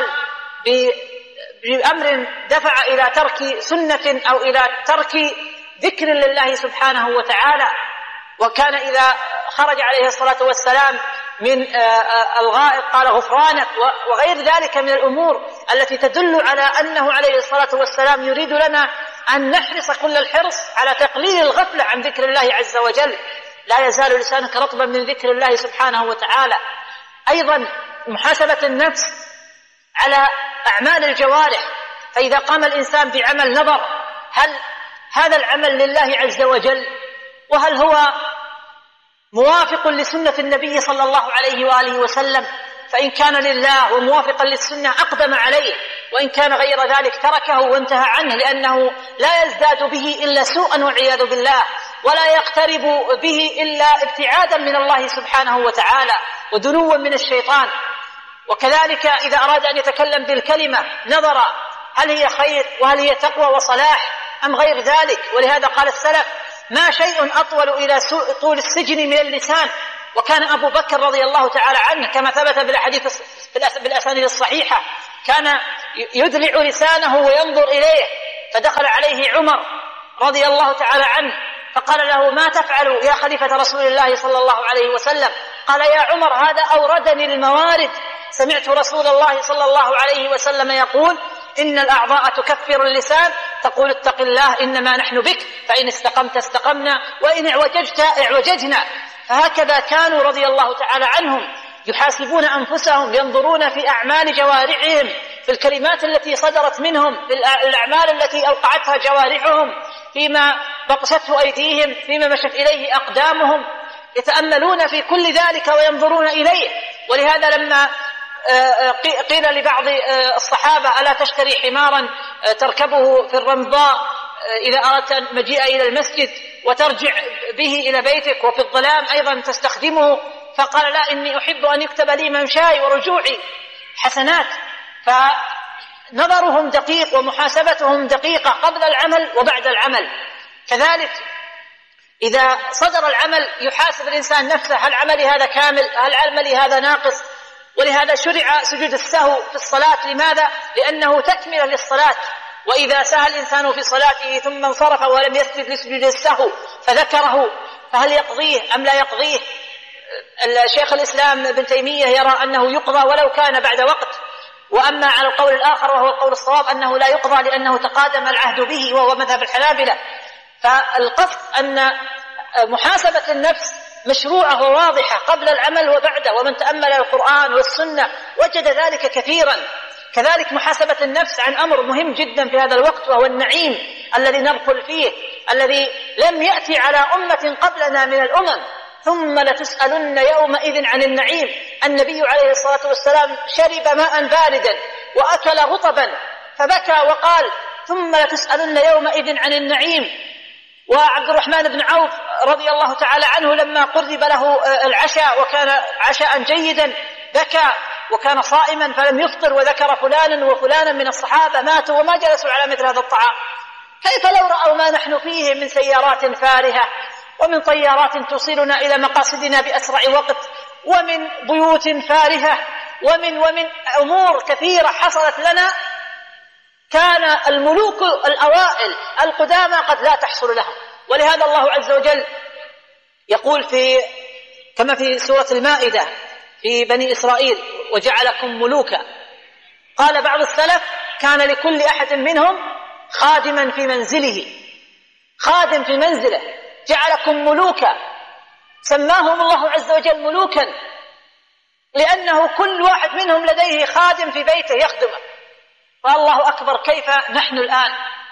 بأمر دفع إلى ترك سنة أو إلى ترك ذكر لله سبحانه وتعالى. وكان إذا خرج عليه الصلاة والسلام من الغائط قال: غفرانك، وغير ذلك من الأمور التي تدل على أنه عليه الصلاة والسلام يريد لنا أن نحرص كل الحرص على تقليل الغفلة عن ذكر الله عز وجل. لا يزال لسانك رطبا من ذكر الله سبحانه وتعالى. أيضا محاسبة النفس على أعمال الجوارح، فإذا قام الإنسان بعمل نظر هل هذا العمل لله عز وجل، وهل هو موافق لسنة النبي صلى الله عليه وآله وسلم؟ فإن كان لله وموافقا للسنة أقدم عليه، وإن كان غير ذلك تركه وانتهى عنه، لأنه لا يزداد به إلا سوءا والعياذ بالله، ولا يقترب به إلا ابتعادا من الله سبحانه وتعالى ودنوا من الشيطان. وكذلك إذا أراد أن يتكلم بالكلمة نظر هل هي خير وهل هي تقوى وصلاح أم غير ذلك. ولهذا قال السلف: ما شيء أطول إلى طول السجن من اللسان، وكان أبو بكر رضي الله تعالى عنه كما ثبت بالأحاديث بالأسانيد الصحيحة كان يدلع لسانه وينظر إليه، فدخل عليه عمر رضي الله تعالى عنه فقال له: ما تفعل يا خليفة رسول الله صلى الله عليه وسلم؟ قال: يا عمر هذا أوردني الموارد، سمعت رسول الله صلى الله عليه وسلم يقول: إن الأعضاء تكفر اللسان، تقول اتق الله إنما نحن بك، فإن استقمت استقمنا وإن اعوججت اعوججنا. فهكذا كانوا رضي الله تعالى عنهم يحاسبون أنفسهم، ينظرون في أعمال جوارحهم، في الكلمات التي صدرت منهم، في الأعمال التي أوقعتها جوارحهم، فيما بطشته أيديهم، فيما مشت إليه أقدامهم، يتأملون في كل ذلك وينظرون إليه. ولهذا لما قيل لبعض الصحابة: ألا تشتري حمارا تركبه في الرمضاء إذا أردت مجيء إلى المسجد وترجع به إلى بيتك، وفي الظلام أيضا تستخدمه؟ فقال: لا، إني أحب أن يكتب لي ممشاي ورجوعي حسنات. فنظرهم دقيق ومحاسبتهم دقيقة قبل العمل وبعد العمل. كذلك إذا صدر العمل يحاسب الإنسان نفسه: هل عملي هذا كامل؟ هل عملي هذا ناقص؟ ولهذا شرع سجود السهو في الصلاة. لماذا؟ لأنه تكمل للصلاة. وإذا سهى الإنسان في صلاته ثم انصرف ولم يسجد لسجود السهو فذكره، فهل يقضيه أم لا يقضيه؟ الشيخ الإسلام ابن تيمية يرى أنه يقضى ولو كان بعد وقت، وأما على القول الآخر وهو القول الصواب أنه لا يقضى لأنه تقادم العهد به وهو مذهب الحنابلة. فالقصد أن محاسبة النفس مشروعة وواضحة قبل العمل وبعده، ومن تأمل القرآن والسنة وجد ذلك كثيرا. كذلك محاسبة النفس عن أمر مهم جدا في هذا الوقت، وهو النعيم الذي نركل فيه، الذي لم يأتي على أمة قبلنا من الأمم. ثم لتسألن يومئذ عن النعيم. النبي عليه الصلاة والسلام شرب ماء باردا وأكل رطبا فبكى وقال: ثم لتسألن يومئذ عن النعيم. وعبد الرحمن بن عوف رضي الله تعالى عنه لما قرب له العشاء وكان عشاء جيدا بكى، وكان صائما فلم يفطر، وذكر فلانا وفلانا من الصحابة ماتوا وما جلسوا على مثل هذا الطعام. كيف لو رأوا ما نحن فيه من سيارات فارهة، ومن طيارات توصلنا إلى مقاصدنا بأسرع وقت، ومن بيوت فارهة، ومن ومن أمور كثيرة حصلت لنا كان الملوك الأوائل القدامى قد لا تحصل لهم. ولهذا الله عز وجل يقول في كما في سورة المائدة في بني إسرائيل: وجعلكم ملوكا. قال بعض السلف: كان لكل أحد منهم خادما في منزله، خادم في منزله، جعلكم ملوكا. سماهم الله عز وجل ملوكا لأنه كل واحد منهم لديه خادم في بيته يخدمه. فالله أكبر، كيف نحن الآن؟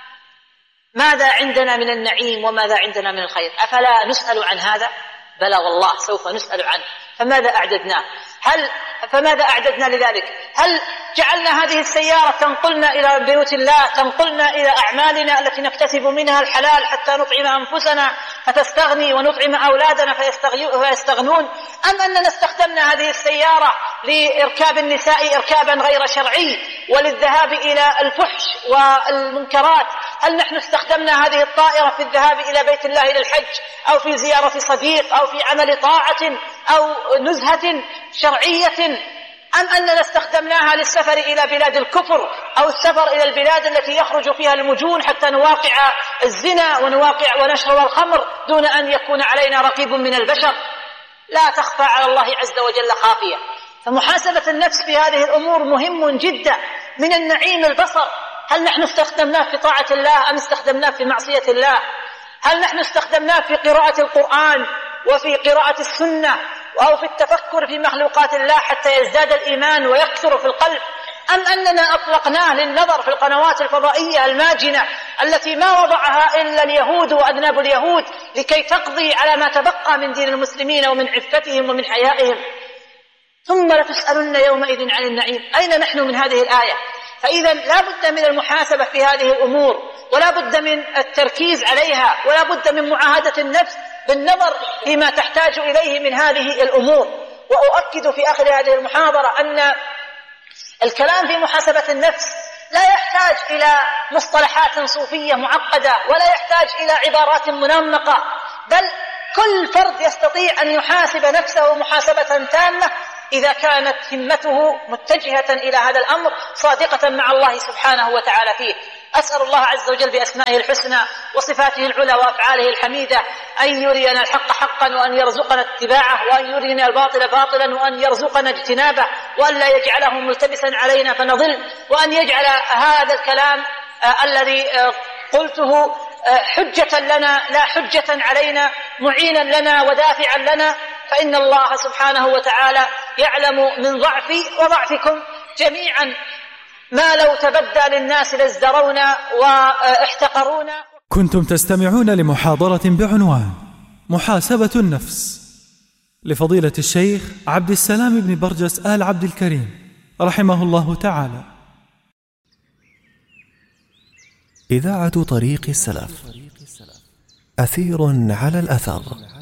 ماذا عندنا من النعيم وماذا عندنا من الخير؟ أفلا نسأل عن هذا؟ بلى والله سوف نسأل عنه. فماذا أعددناه؟ هل فماذا أعددنا لذلك؟ هل جعلنا هذه السيارة تنقلنا إلى بيوت الله، تنقلنا إلى أعمالنا التي نكتسب منها الحلال حتى نطعم أنفسنا فتستغني ونطعم أولادنا فيستغنون، أم أننا استخدمنا هذه السيارة لإركاب النساء إركابا غير شرعي وللذهاب إلى الفحش والمنكرات؟ هل نحن استخدمنا هذه الطائرة في الذهاب إلى بيت الله للحج أو في زيارة صديق أو في عمل طاعة أو نزهة شرعية، أم أننا استخدمناها للسفر إلى بلاد الكفر أو السفر إلى البلاد التي يخرج فيها المجون حتى نواقع الزنا ونواقع ونشرب الخمر دون أن يكون علينا رقيب من البشر؟ لا تخفى على الله عز وجل خافية. فمحاسبة النفس في هذه الأمور مهم جدا. من النعيم البصر، هل نحن استخدمناه في طاعة الله أم استخدمناه في معصية الله؟ هل نحن استخدمناه في قراءة القرآن وفي قراءة السنة أو في التفكر في مخلوقات الله حتى يزداد الإيمان ويكثر في القلب، أم أننا أطلقناه للنظر في القنوات الفضائية الماجنة التي ما وضعها إلا اليهود وأذناب اليهود لكي تقضي على ما تبقى من دين المسلمين ومن عفتهم ومن حيائهم؟ ثم لتسألن يومئذ عن النعيم. أين نحن من هذه الآية؟ فإذا لا بد من المحاسبة في هذه الأمور، ولا بد من التركيز عليها، ولا بد من معاهدة النفس بالنظر فيما تحتاج إليه من هذه الأمور. وأؤكد في آخر هذه المحاضرة أن الكلام في محاسبة النفس لا يحتاج إلى مصطلحات صوفية معقدة، ولا يحتاج إلى عبارات منمقة، بل كل فرد يستطيع أن يحاسب نفسه محاسبة تامة إذا كانت همته متجهة إلى هذا الأمر صادقة مع الله سبحانه وتعالى فيه. أسأل الله عز وجل بأسمائه الحسنى وصفاته العلى وأفعاله الحميدة أن يرينا الحق حقا وأن يرزقنا اتباعه، وأن يرينا الباطل باطلا وأن يرزقنا اجتنابه، وأن لا يجعله ملتبسا علينا فنضل، وأن يجعل هذا الكلام آه الذي آه قلته آه حجة لنا لا حجة علينا، معينا لنا ودافعا لنا، فإن الله سبحانه وتعالى يعلم من ضعفي وضعفكم جميعا ما لو تبدى للناس لازدرونا واحتقرونا.
كنتم تستمعون لمحاضرة بعنوان محاسبة النفس لفضيلة الشيخ عبد السلام بن برجس آل عبد الكريم رحمه الله تعالى.
إذاعة طريق السلف، أثير على الأثر.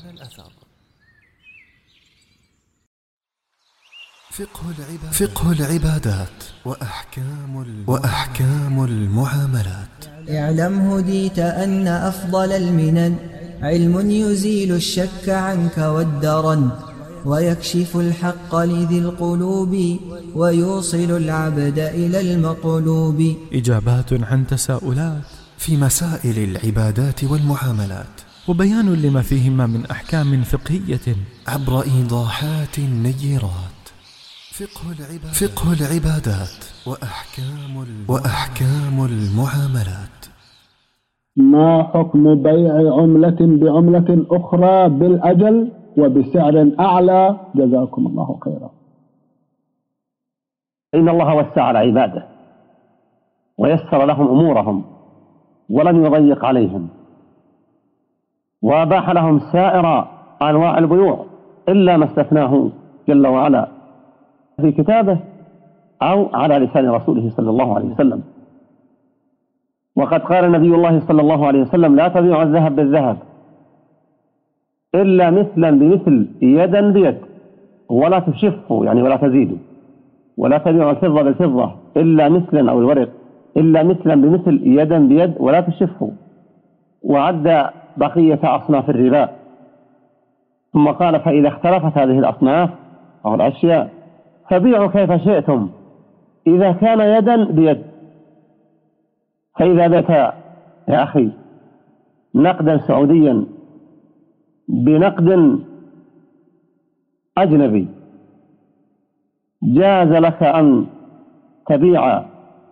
فقه العبادات وأحكام, وأحكام المعاملات.
اعلم هديت أن أفضل المنن علم يزيل الشك عنك والدرن، ويكشف الحق لذي القلوب ويوصل العبد إلى المطلوب.
إجابات عن تساؤلات
في مسائل العبادات والمعاملات،
وبيان لما فيهما من أحكام فقهية
عبر إيضاحات نيرات. فقه العبادات وأحكام, وأحكام المعاملات.
ما حكم بيع عملة بعملة أخرى بالأجل وبسعر أعلى؟ جزاكم الله خيرا.
إن الله وسع على عباده ويسر لهم أمورهم ولم يضيق عليهم، وأباح لهم سائر أنواع البيوع إلا ما استثناه جل وعلا في كتابه أو على لسان رسوله صلى الله عليه وسلم. وقد قال نبي الله صلى الله عليه وسلم: لا تبيع الذهب بالذهب إلا مثلا بمثل يدا بيد ولا تشفه، يعني ولا تزيده، ولا تبيع الفضة بالفضة إلا مثلا أو الورق إلا مثلا بمثل يدا بيد ولا تشفه، وعد بقية أصناف الربا. ثم قال: فإذا اختلفت هذه الأصناف أو الأشياء فبيعوا كيف شئتم إذا كان يدا بيد. فإذا بيت يا أخي نقدا سعوديا بنقد أجنبي جاز لك أن تبيع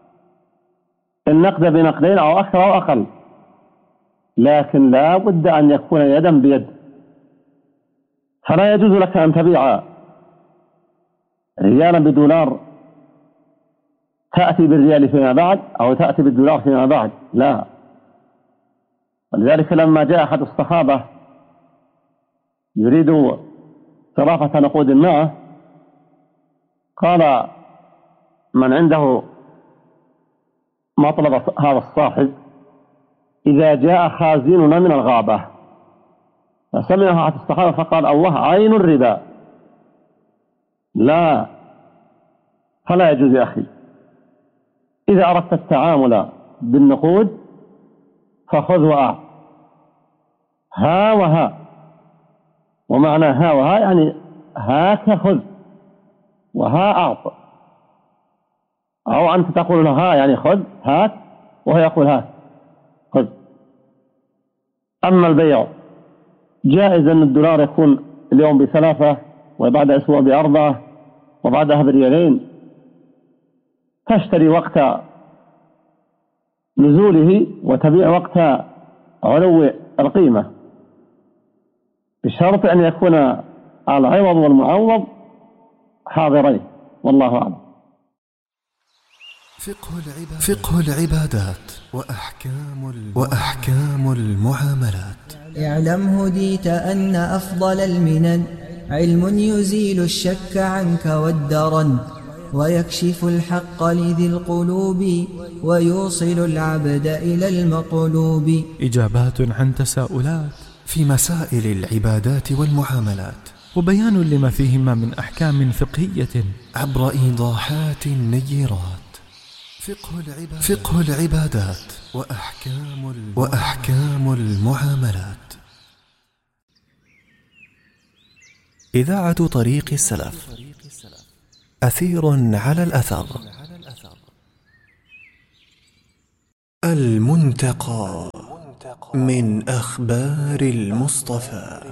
النقد بنقدين أو أكثر أو أقل، لكن لا بد أن يكون يدا بيد. فلا يجوز لك أن تبيع ريالا بدولار تأتي بالريال فيما بعد أو تأتي بالدولار فيما بعد، لا. ولذلك لما جاء أحد الصحابة يريد صرافة نقود معه قال من عنده مطلب هذا الصاحب: إذا جاء خازننا من الغابة. فسمعه أحد الصحابة فقال: الله عين الربا. لا، فلا يجوز يا أخي. إذا أردت التعامل بالنقود فخذ وأعط، ها وها، ومعنى ها وها يعني هاك خذ وها أعط، أو أنت تقول له ها يعني خذ هات وهو يقول هات خذ. أما البيع جائز أن الدولار يكون اليوم بثلاثة وبعد أسبوع بأربعة وبعدها بريالين، تشتري وقت نزوله وتبيع وقت علو القيمة، بشرط أن يكون العوض والمعوض حاضرين، والله أعلم.
فقه العبادات وأحكام, وأحكام المعاملات.
اعلم هديت أن أفضل المنن علم يزيل الشك عنك والدرن، ويكشف الحق لذي القلوب ويوصل العبد إلى المطلوب.
إجابات عن تساؤلات
في مسائل العبادات والمعاملات،
وبيان لما فيهما من أحكام فقهية
عبر إيضاحات نيرات. فقه العبادات وأحكام, وأحكام المعاملات. إذاعة طريق السلف، أثير على الأثر. المنتقى من أخبار المصطفى.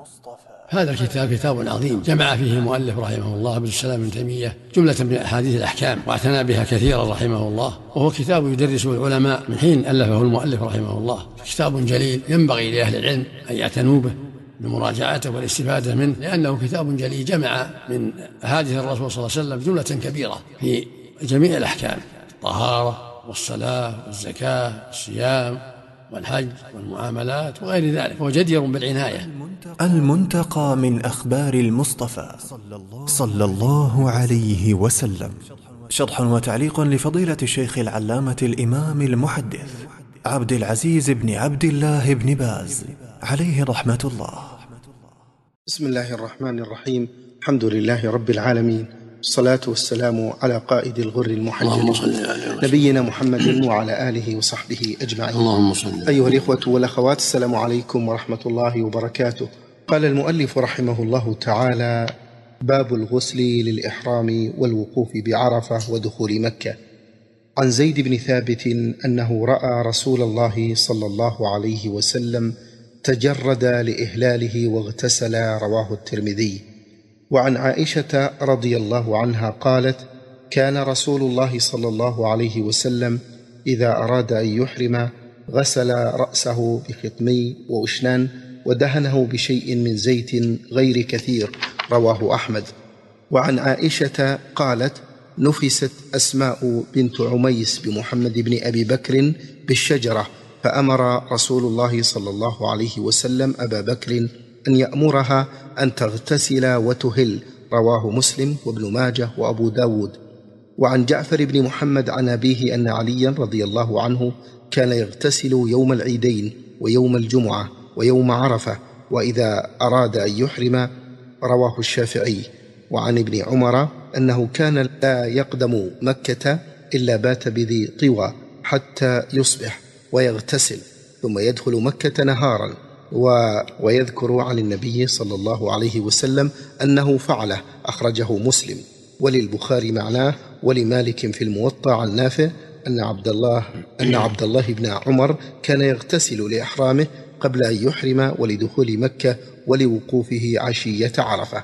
هذا الكتاب كتاب عظيم جمع فيه المؤلف رحمه الله عبد السلام بن تيمية جملة من أحاديث الأحكام واعتنى بها كثيرا رحمه الله، وهو كتاب يدرسه العلماء من حين ألفه المؤلف رحمه الله. كتاب جليل ينبغي لأهل العلم أن يعتنوا به بمراجعته والاستفادة منه، لأنه كتاب جليل جمع من أحاديث الرسول صلى الله عليه وسلم جملة كبيرة في جميع الأحكام: الطهارة والصلاة والزكاة والصيام والحج والمعاملات وغير ذلك، وجدير بالعناية.
المنتقى من أخبار المصطفى صلى الله عليه وسلم، شرح وتعليق لفضيلة الشيخ العلامة الإمام المحدث عبد العزيز بن عبد الله بن باز عليه رحمة الله.
بسم الله الرحمن الرحيم. الحمد لله رب العالمين، الصلاة والسلام على قائد الغر المحجلين نبينا محمد وعلى آله وصحبه أجمعين.
اللهم صل.
أيها الإخوة والأخوات، السلام عليكم ورحمة الله وبركاته. قال المؤلف رحمه الله تعالى: باب الغسل للإحرام والوقوف بعرفة ودخول مكة. عن زيد بن ثابت أنه رأى رسول الله صلى الله عليه وسلم تجرد لإهلاله واغتسل، رواه الترمذي. وعن عائشة رضي الله عنها قالت: كان رسول الله صلى الله عليه وسلم إذا أراد أن يحرم غسل رأسه بخطمي وأشنان ودهنه بشيء من زيت غير كثير، رواه أحمد. وعن عائشة قالت: نفست أسماء بنت عميس بمحمد بن أبي بكر بالشجرة، فأمر رسول الله صلى الله عليه وسلم أبا بكر أن يأمرها أن تغتسل وتهل، رواه مسلم وابن ماجه وأبو داود. وعن جعفر بن محمد عن أبيه أن عليا رضي الله عنه كان يغتسل يوم العيدين ويوم الجمعة ويوم عرفة، وإذا أراد أن يحرم، رواه الشافعي. وعن ابن عمر أنه كان لا يقدم مكة إلا بات بذي طوى حتى يصبح ويغتسل ثم يدخل مكة نهارا، و... ويذكر عن النبي صلى الله عليه وسلم أنه فعله، أخرجه مسلم. وللبخاري معناه، ولمالك في الموطأ عن نافع أن عبد الله أن عبد الله بن عمر كان يغتسل لإحرامه قبل أن يحرم ولدخول مكة ولوقوفه عشية عرفة.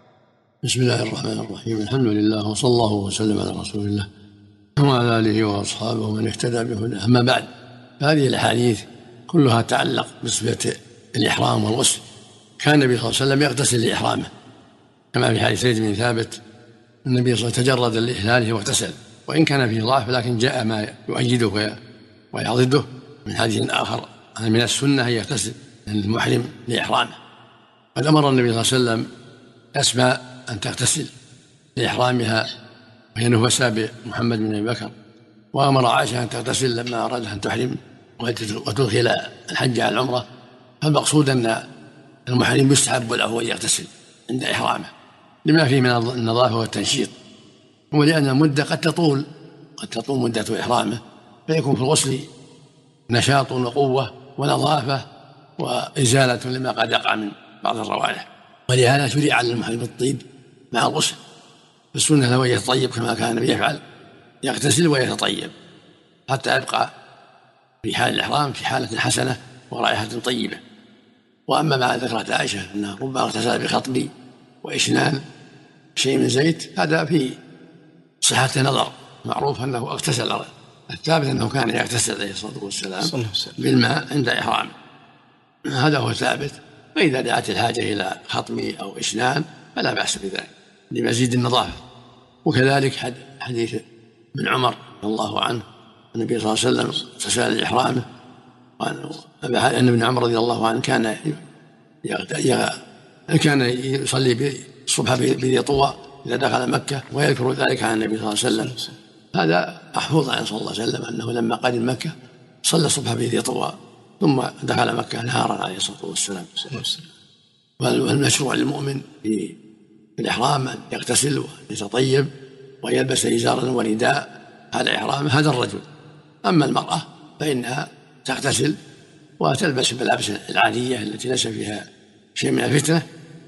بسم الله الرحمن الرحيم. الحمد لله وصلى الله وسلم على رسول الله وعلى آله وأصحابه ومن اهتدى بهداه. أما بعد، هذه الأحاديث كلها تعلق بصفة الإحرام والغسل. كان النبي صلى الله عليه وسلم يغتسل لإحرامه، كما في حديث زيد بن ثابت النبي صلى الله عليه وسلم تجرد لإهلاله واغتسل، وإن كان فيه ضعف لكن جاء ما يؤيده ويعضده من حديث آخر أن من السنة أن يغتسل المحرم لإحرامه. قد أمر النبي صلى الله عليه وسلم أسماء أن تغتسل لإحرامها وهي نفساء بمحمد بن أبي بكر، وأمر عائشة أن تغتسل لما أراد أن تحرم وتدخل الحج على العمرة. فالمقصود أن المحرم يستحب له أن يغتسل عند إحرامه لما فيه من النظافة والتنشيط، ولأن المدة قد تطول قد تطول مدة إحرامه، فيكون في الغسل نشاط وقوة ونظافة وإزالة لما قد يقع من بعض الروائح. ولهذا شرع على المحرم الطيب مع الغسل، فالسنة له أن يتطيب كما كان النبي يفعل، يغتسل ويتطيب حتى يبقى في حال الإحرام في حالة حسنة ورائحة طيبة. وأما ما ذكرت عائشة أنه ربما اغتسل بخطب وإشنان شيء من زيت، هذا في صحة نظر، معروف أنه اغتسل. الثابت أنه كان يغتسل عليه الصلاة والسلام بالماء عند إحرامه، هذا هو الثابت. فإذا دعت الحاجة إلى خطم أو إشنان فلا بأس بذلك لمزيد النظافة. وكذلك حديث ابن عمر رضي الله عنه النبي صلى الله عليه وسلم اغتسل لإحرامه، أن ابن عمر رضي الله عنه كان كان يصلي الصبح بذي طوى إذا دخل مكة، ويذكر ذلك عن النبي صلى الله عليه وسلم. هذا محفوظ عن صلى الله عليه وسلم أنه لما قدم مكة صلى الصبح بذي طوى ثم دخل مكة نهارا عليه الصلاة والسلام. والمشروع للمؤمن في الإحرام أن يغتسل ويتطيب ويلبس إزارا ورداء على إحرامه، هذا الرجل. أما المرأة فإنها تغتسل وتلبس الملابس العادية التي ليس فيها شيء من الفتنة،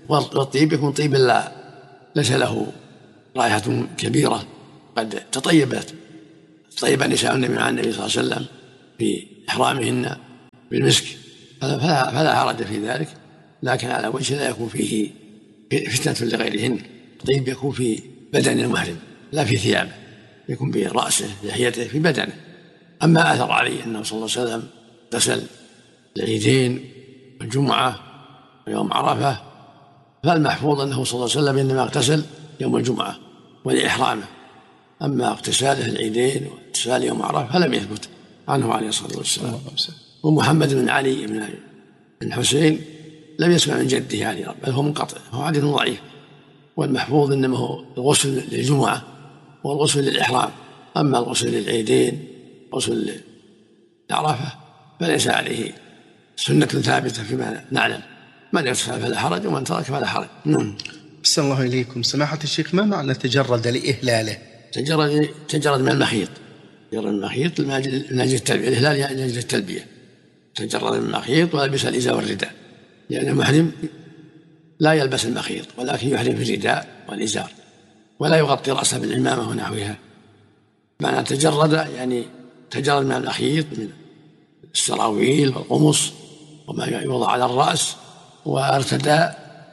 والطيب يكون طيب لا ليس له رائحة كبيرة قد تطيبت طيب نساء النبي مع النبي صلى الله عليه وسلم في إحرامهن بالمسك، فلا, فلا حرج في ذلك، لكن على وجه لا يكون فيه فتنة لغيرهن. الطيب يكون في بدن المحرم لا في ثيابه، يكون برأسه لحيته في بدنه. أما أثر عليه أنه صلى الله عليه وسلم اغتسل العيدين والجمعة ويوم عرفة، فالمحفوظ أنه صلى الله عليه وسلم إنما اغتسل يوم الجمعة ولإحرامه، أما اغتساله العيدين واغتسال يوم عرفة فلم يثبت عنه عليه الصلاة والسلام. ومحمد بن علي بن الحسين لم يسمع من جده علي بل هو منقطع، هو حديث ضعيف. والمحفوظ إنما هو الغسل للجمعة والغسل للإحرام، أما الغسل للعيدين غسل لعرفة فليس عليه سنة ثابتة فيما نعلم، من يغتسل فلا حرج ومن ترك فلا حرج.
أحسن الله إليكم. سماحة الشيخ، ما معنى تجرد لإهلاله؟
تجرد تجرد من المخيط، تجرد من المخيط من أجل التلبية، الإهلال يعني من أجل التلبية، تجرد من المخيط ولبس الإزار والرداء، لأن المحرم لا يلبس المخيط ولكن يحرم في الرداء والإزار ولا يغطي رأسه بالعمامة ونحوها. معنى تجرد يعني تجرد من المخيط من السراويل والقمص وما يوضع على الرأس، وارتدى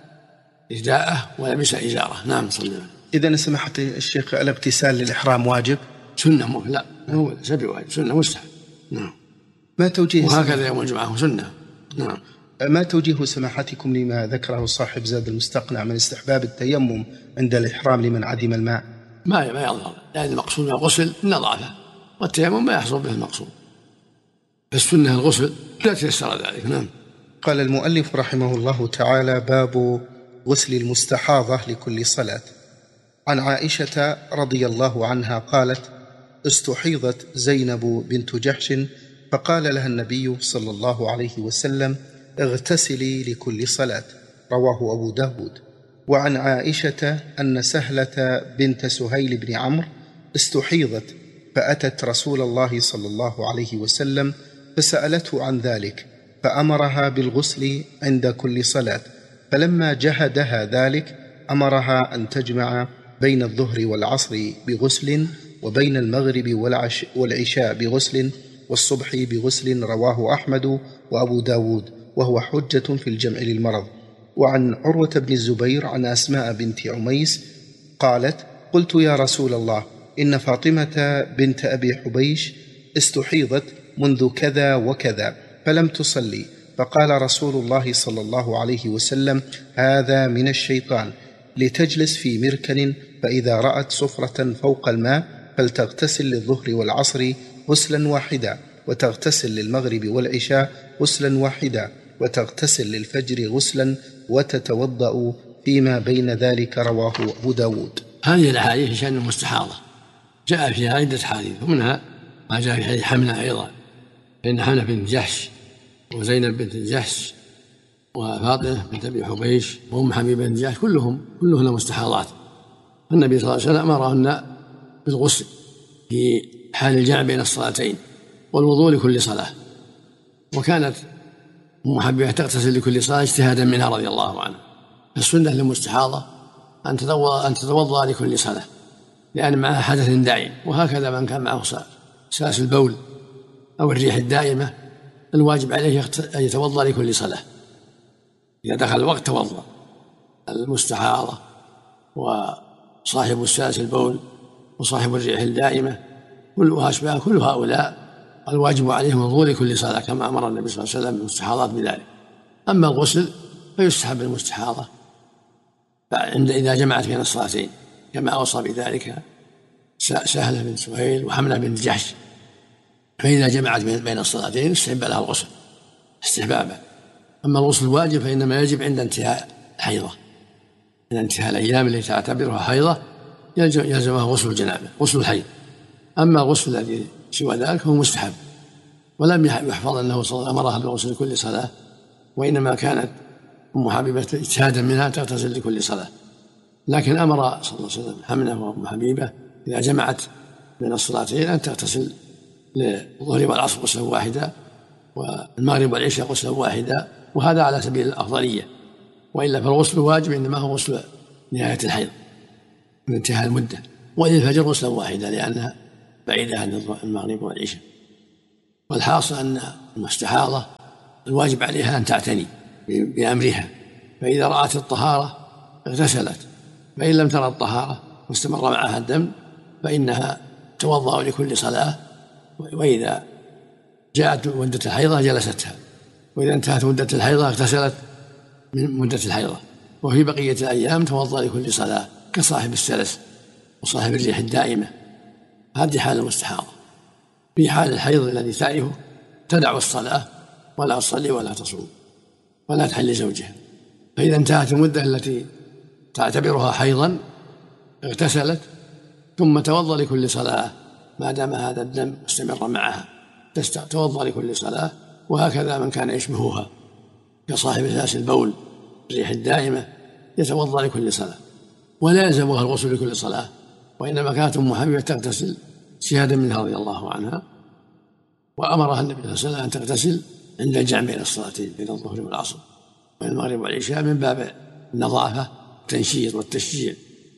رداءه ولبس إزاره. نعم صلى الله عليه وسلم.
إذن سماحة الشيخ الابتسال للإحرام واجب؟
سنة مو لا هو سبي واجب، سنة مستحب. نعم.
ما توجيه
وهكذا يوم الجمعة سنة. نعم.
ما توجيه سماحتكم لما ذكره صاحب زاد المستقنع من استحباب التيمم عند الإحرام لمن عدم الماء؟
ما ما يظهر، لأن المقصود من الغسل النظافة، والتيمم ما يحصل به المقصود، فالسنة الغسل لا تيسر ذلك. نعم.
قال المؤلف رحمه الله تعالى: باب غسل المستحاضة لكل صلاة. عن عائشة رضي الله عنها قالت: استحيضت زينب بنت جحش فقال لها النبي صلى الله عليه وسلم: اغتسلي لكل صلاة. رواه أبو داود. وعن عائشة أن سهلة بنت سهيل بن عمرو استحيضت فأتت رسول الله صلى الله عليه وسلم فسألته عن ذلك فأمرها بالغسل عند كل صلاة، فلما جهدها ذلك أمرها أن تجمع بين الظهر والعصر بغسل وبين المغرب والعشاء بغسل والصبح بغسل. رواه أحمد وأبو داود، وهو حجة في الجمع للمرض. وعن عروة بن الزبير عن أسماء بنت عميس قالت: قلت يا رسول الله إن فاطمة بنت أبي حبيش استحيضت منذ كذا وكذا فلم تصلي، فقال رسول الله صلى الله عليه وسلم: هذا من الشيطان، لتجلس في مركن، فإذا رأت صفرة فوق الماء فلتغتسل للظهر والعصر غسلا واحدا، وتغتسل للمغرب والعشاء غسلا واحدا، وتغتسل للفجر غسلا، وتتوضأ فيما بين ذلك. رواه أبو داود.
هذه الأحاديث شأن المستحاضة جاء فيها عدة حديث، ومنها ما جاء في حديث حمنة أيضا، فإن حمنة بنت جحش وزينب بنت جحش وفاطمة بنت أبي حبيش وأم حبيبة بنت جحش كلهم كلهن مستحاضات، النبي صلى الله عليه وسلم أمرهن بالغسل في حال الجمع بين الصلاتين والوضوء لكل صلاة. وكانت أم حبيبة تغتسل لكل صلاة اجتهادا منها رضي الله عنها. السنة للمستحاضة أن تتوضأ لكل صلاة لأن معها حدث دائم، وهكذا من كان معه ساس البول أو الريح الدائمة الواجب عليه أن يتوضأ لكل صلاة، إذا دخل الوقت توضأ. المستحاضة وصاحب الساس البول وصاحب الريح الدائمة وأشباه كل هؤلاء الواجب عليهم الوضوء لكل صلاة كما أمر النبي صلى الله عليه وسلم المستحاضات بذلك. أما الغسل فيستحب المستحاضة عند إذا جمعت بين الصلاتين كما أوصى بذلك سهلة بن سهيل وحملة بن جحش، فإذا جمعت بين الصلاتين استحب لها الغسل استحبابا. أما الغسل الواجب فإنما يجب عند انتهاء الحيضة، عند انتهاء الأيام التي تعتبرها حيضة يلزمها غسل الجنابة غسل الحيض. أما الغسل الذي سوى ذلك هو مستحب، ولم يحفظ أنه صلى الله عليه وسلم أمرها بالغسل لكل صلاة، وإنما كانت أم حبيبة اجتهادا منها تغتسل لكل صلاة، لكن أمر صلى الله عليه وسلم حمنة وأم حبيبة إذا جمعت بين الصلاتين أن تغتسل للظهر والعصر غسلا واحدا والمغرب والعشاء غسلا واحدا، وهذا على سبيل الأفضلية، وإلا فالغسل واجب إنما هو غسل نهاية الحيض من انتهاء المدة، وللفجر غسلا واحدا لأنها بعيدة عن المغرب والعشاء. والحاصل أن المستحاضة الواجب عليها أن تعتني بأمرها، فإذا رأت الطهارة اغتسلت، فإن لم ترى الطهارة واستمر معها الدم فإنها توضأ لكل صلاة، وإذا جاءت مدة الحيضة جلستها، وإذا انتهت مدة الحيضة اغتسلت من مدة الحيضة، وفي بقية الأيام توضأ لكل صلاة كصاحب السلس وصاحب الريح الدائمة. هذه حال المستحاضة. في حال الحيض الذي تعرفه تدع الصلاة ولا تصلي ولا تصوم ولا تحل زوجها، فإذا انتهت المدة التي تعتبرها حيضا اغتسلت ثم توضأ لكل صلاة ما دام هذا الدم مستمر معها، توضأ لكل صلاة. وهكذا من كان يشبهها كصاحب سلس البول الريح الدائمة يتوضأ لكل صلاة، ولا يلزمها الغسل لكل صلاة، وإنما كانت أم حبيبة تغتسل شهادا منها رضي الله عنها، وأمرها النبي صلى الله عليه وسلم أن تغتسل عند الجمع بين الصلاتين بين الظهر والعصر بين المغرب والعشاء من باب النظافة والتنشيط والتشجيع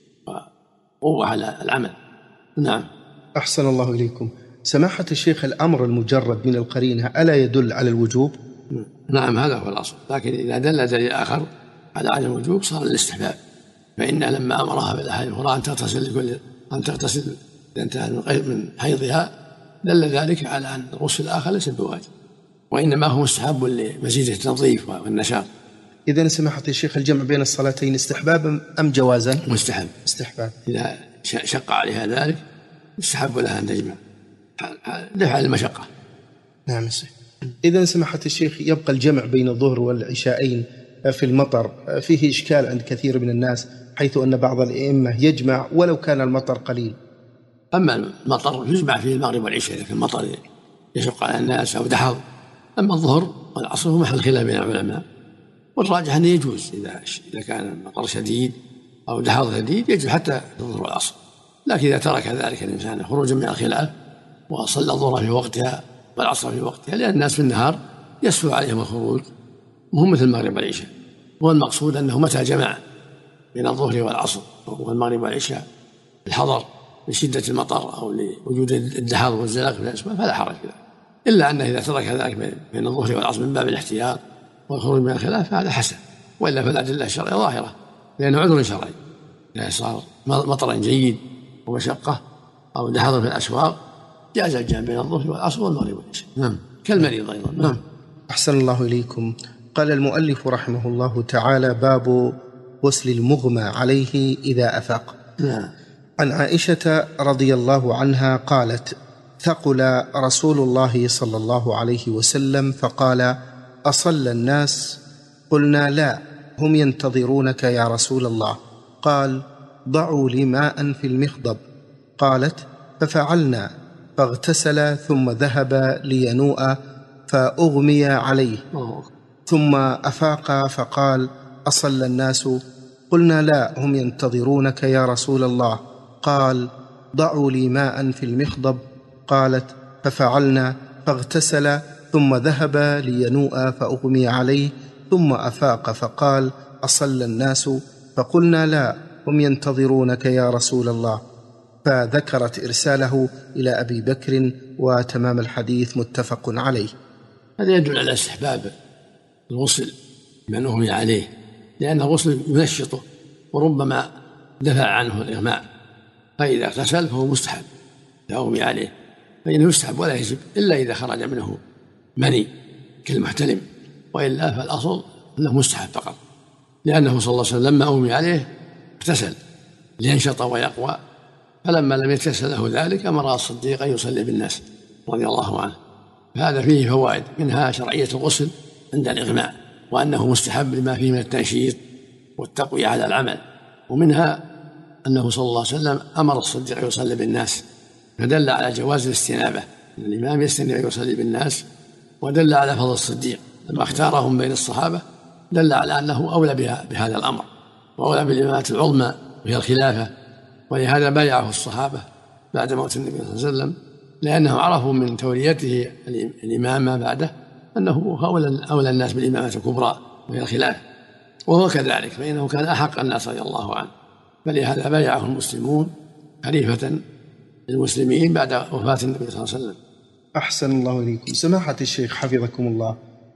وقوة على العمل. نعم.
أحسن الله إليكم. سماحة الشيخ، الأمر المجرد من القرينة ألا يدل على الوجوب؟
نعم هذا هو الأصل، لكن إذا دل دليل آخر على عدم الوجوب صار الاستحباب، فإن لما أمرها بالأحاديث الأخرى أن تغتسل لكل أن تغتسل إذا انتهى من حيضها دل ذلك على أن الغسل الآخر ليس بواجب، وإنما هو مستحب لمزيد التنظيف والنشاط.
إذن سماحة الشيخ الجمع بين الصلاتين استحبابا أم جوازا؟
مستحب.
استحباب.
إذا شق عليها ذلك استحب لها أن تجمع دفع المشقة.
نعم الشيخ. إذن سماحة الشيخ يبقى الجمع بين الظهر والعشاءين في المطر فيه إشكال عند كثير من الناس، حيث أن بعض الأئمة يجمع ولو كان المطر قليل.
أما المطر يجمع فيه المغرب والعشاء إذا كان المطر يشق على الناس أو دحض. أما الظهر والعصر هو محل خلاف بين العلماء، والراجح أنه يجوز إذا إذا كان المطر شديد أو دحض شديد يجوز حتى الظهر والعصر، لكن إذا ترك ذلك الإنسان خروجا من الخلاف وصلى الظهر في وقتها والعصر في وقتها، لأن الناس في النهار يسهل عليهم الخروج مهم مثل المغرب والعشاء، والمقصود أنه متى جمع بين الظهر والعصر والمغرب والعشاء الحضر لشدة المطر أو لوجود الدحاض والزلق في الأسماء فلا حرج في ذلك، إلا أنه إذا ترك ذلك بين الظهر والعصر من باب الاحتياط والخروج من الخلاف فهذا حسن، وإلا فالأدلة الشرعية ظاهرة لأنه عذر شرعي. إذا صار مطر جيد ومشقة أو دحاض في الأسواق جاز الجمع بين الظهر والعصر والمغرب والعشاء. نعم كالمريض أيضا. نعم.
أحسن الله إليكم. قال المؤلف رحمه الله تعالى: باب غسل المغمى عليه إذا أفاق.
نعم.
عن عائشة رضي الله عنها قالت: ثقل رسول الله صلى الله عليه وسلم فقال: أصلى الناس؟ قلنا: لا، هم ينتظرونك يا رسول الله. قال: ضعوا لي ماء في المخضب. قالت: ففعلنا، فاغتسل ثم ذهب لينوء فأغمي عليه، ثم أفاق فقال: أصلى الناس؟ قلنا: لا، هم ينتظرونك يا رسول الله. قال: ضعوا لي ماء في المخضب. قالت: ففعلنا، فاغتسل ثم ذهب لينوء فأغمي عليه، ثم أفاق فقال: أصلى الناس؟ فقلنا: لا، هم ينتظرونك يا رسول الله. فذكرت إرساله إلى أبي بكر، وتمام الحديث متفق عليه.
هذا يدل على استحباب الغسل من أغمي عليه، لأن الغسل ينشطه وربما دفع عنه الإغماء، فإذا اغتسل فهو مستحب إذا أغمي عليه، فإنه يستحب ولا يجب إلا إذا خرج منه مني كالمحتلم، وإلا فالأصل أنه مستحب فقط، لأنه صلى الله عليه وسلم لما أغمي عليه اغتسل لينشط ويقوى، فلما لم يتيسر له ذلك أمر الصديق أن يصلي بالناس رضي الله عنه. فهذا فيه فوائد، منها شرعية الغسل عند الإغماء وأنه مستحب لما فيه من التنشيط والتقوية على العمل، ومنها أنه صلى الله عليه وسلم أمر الصديق أن يصلي بالناس، فدل على جواز الاستنابة، أن الإمام يستنب أن يصلي بالناس، ودل على فضل الصديق لما اختارهم بين الصحابة، دل على أنه أولى بها بهذا الأمر وأولى بالإمامة العظمى وهي الخلافة، ولهذا بايعه الصحابة بعد موت النبي صلى الله عليه وسلم، لأنهم عرفوا من توليته الإمامة بعده أنه هو أولى الناس بالإمامة الكبرى وهي الخلافة. وهو كذلك، فإنه كان أحق الناس رضي الله عنه، فلهذا بايعه المسلمون خليفة للمسلمين بعد وفاة النبي صلى الله عليه وسلم.
أحسن الله إليكم. سماحة الشيخ حفظكم الله،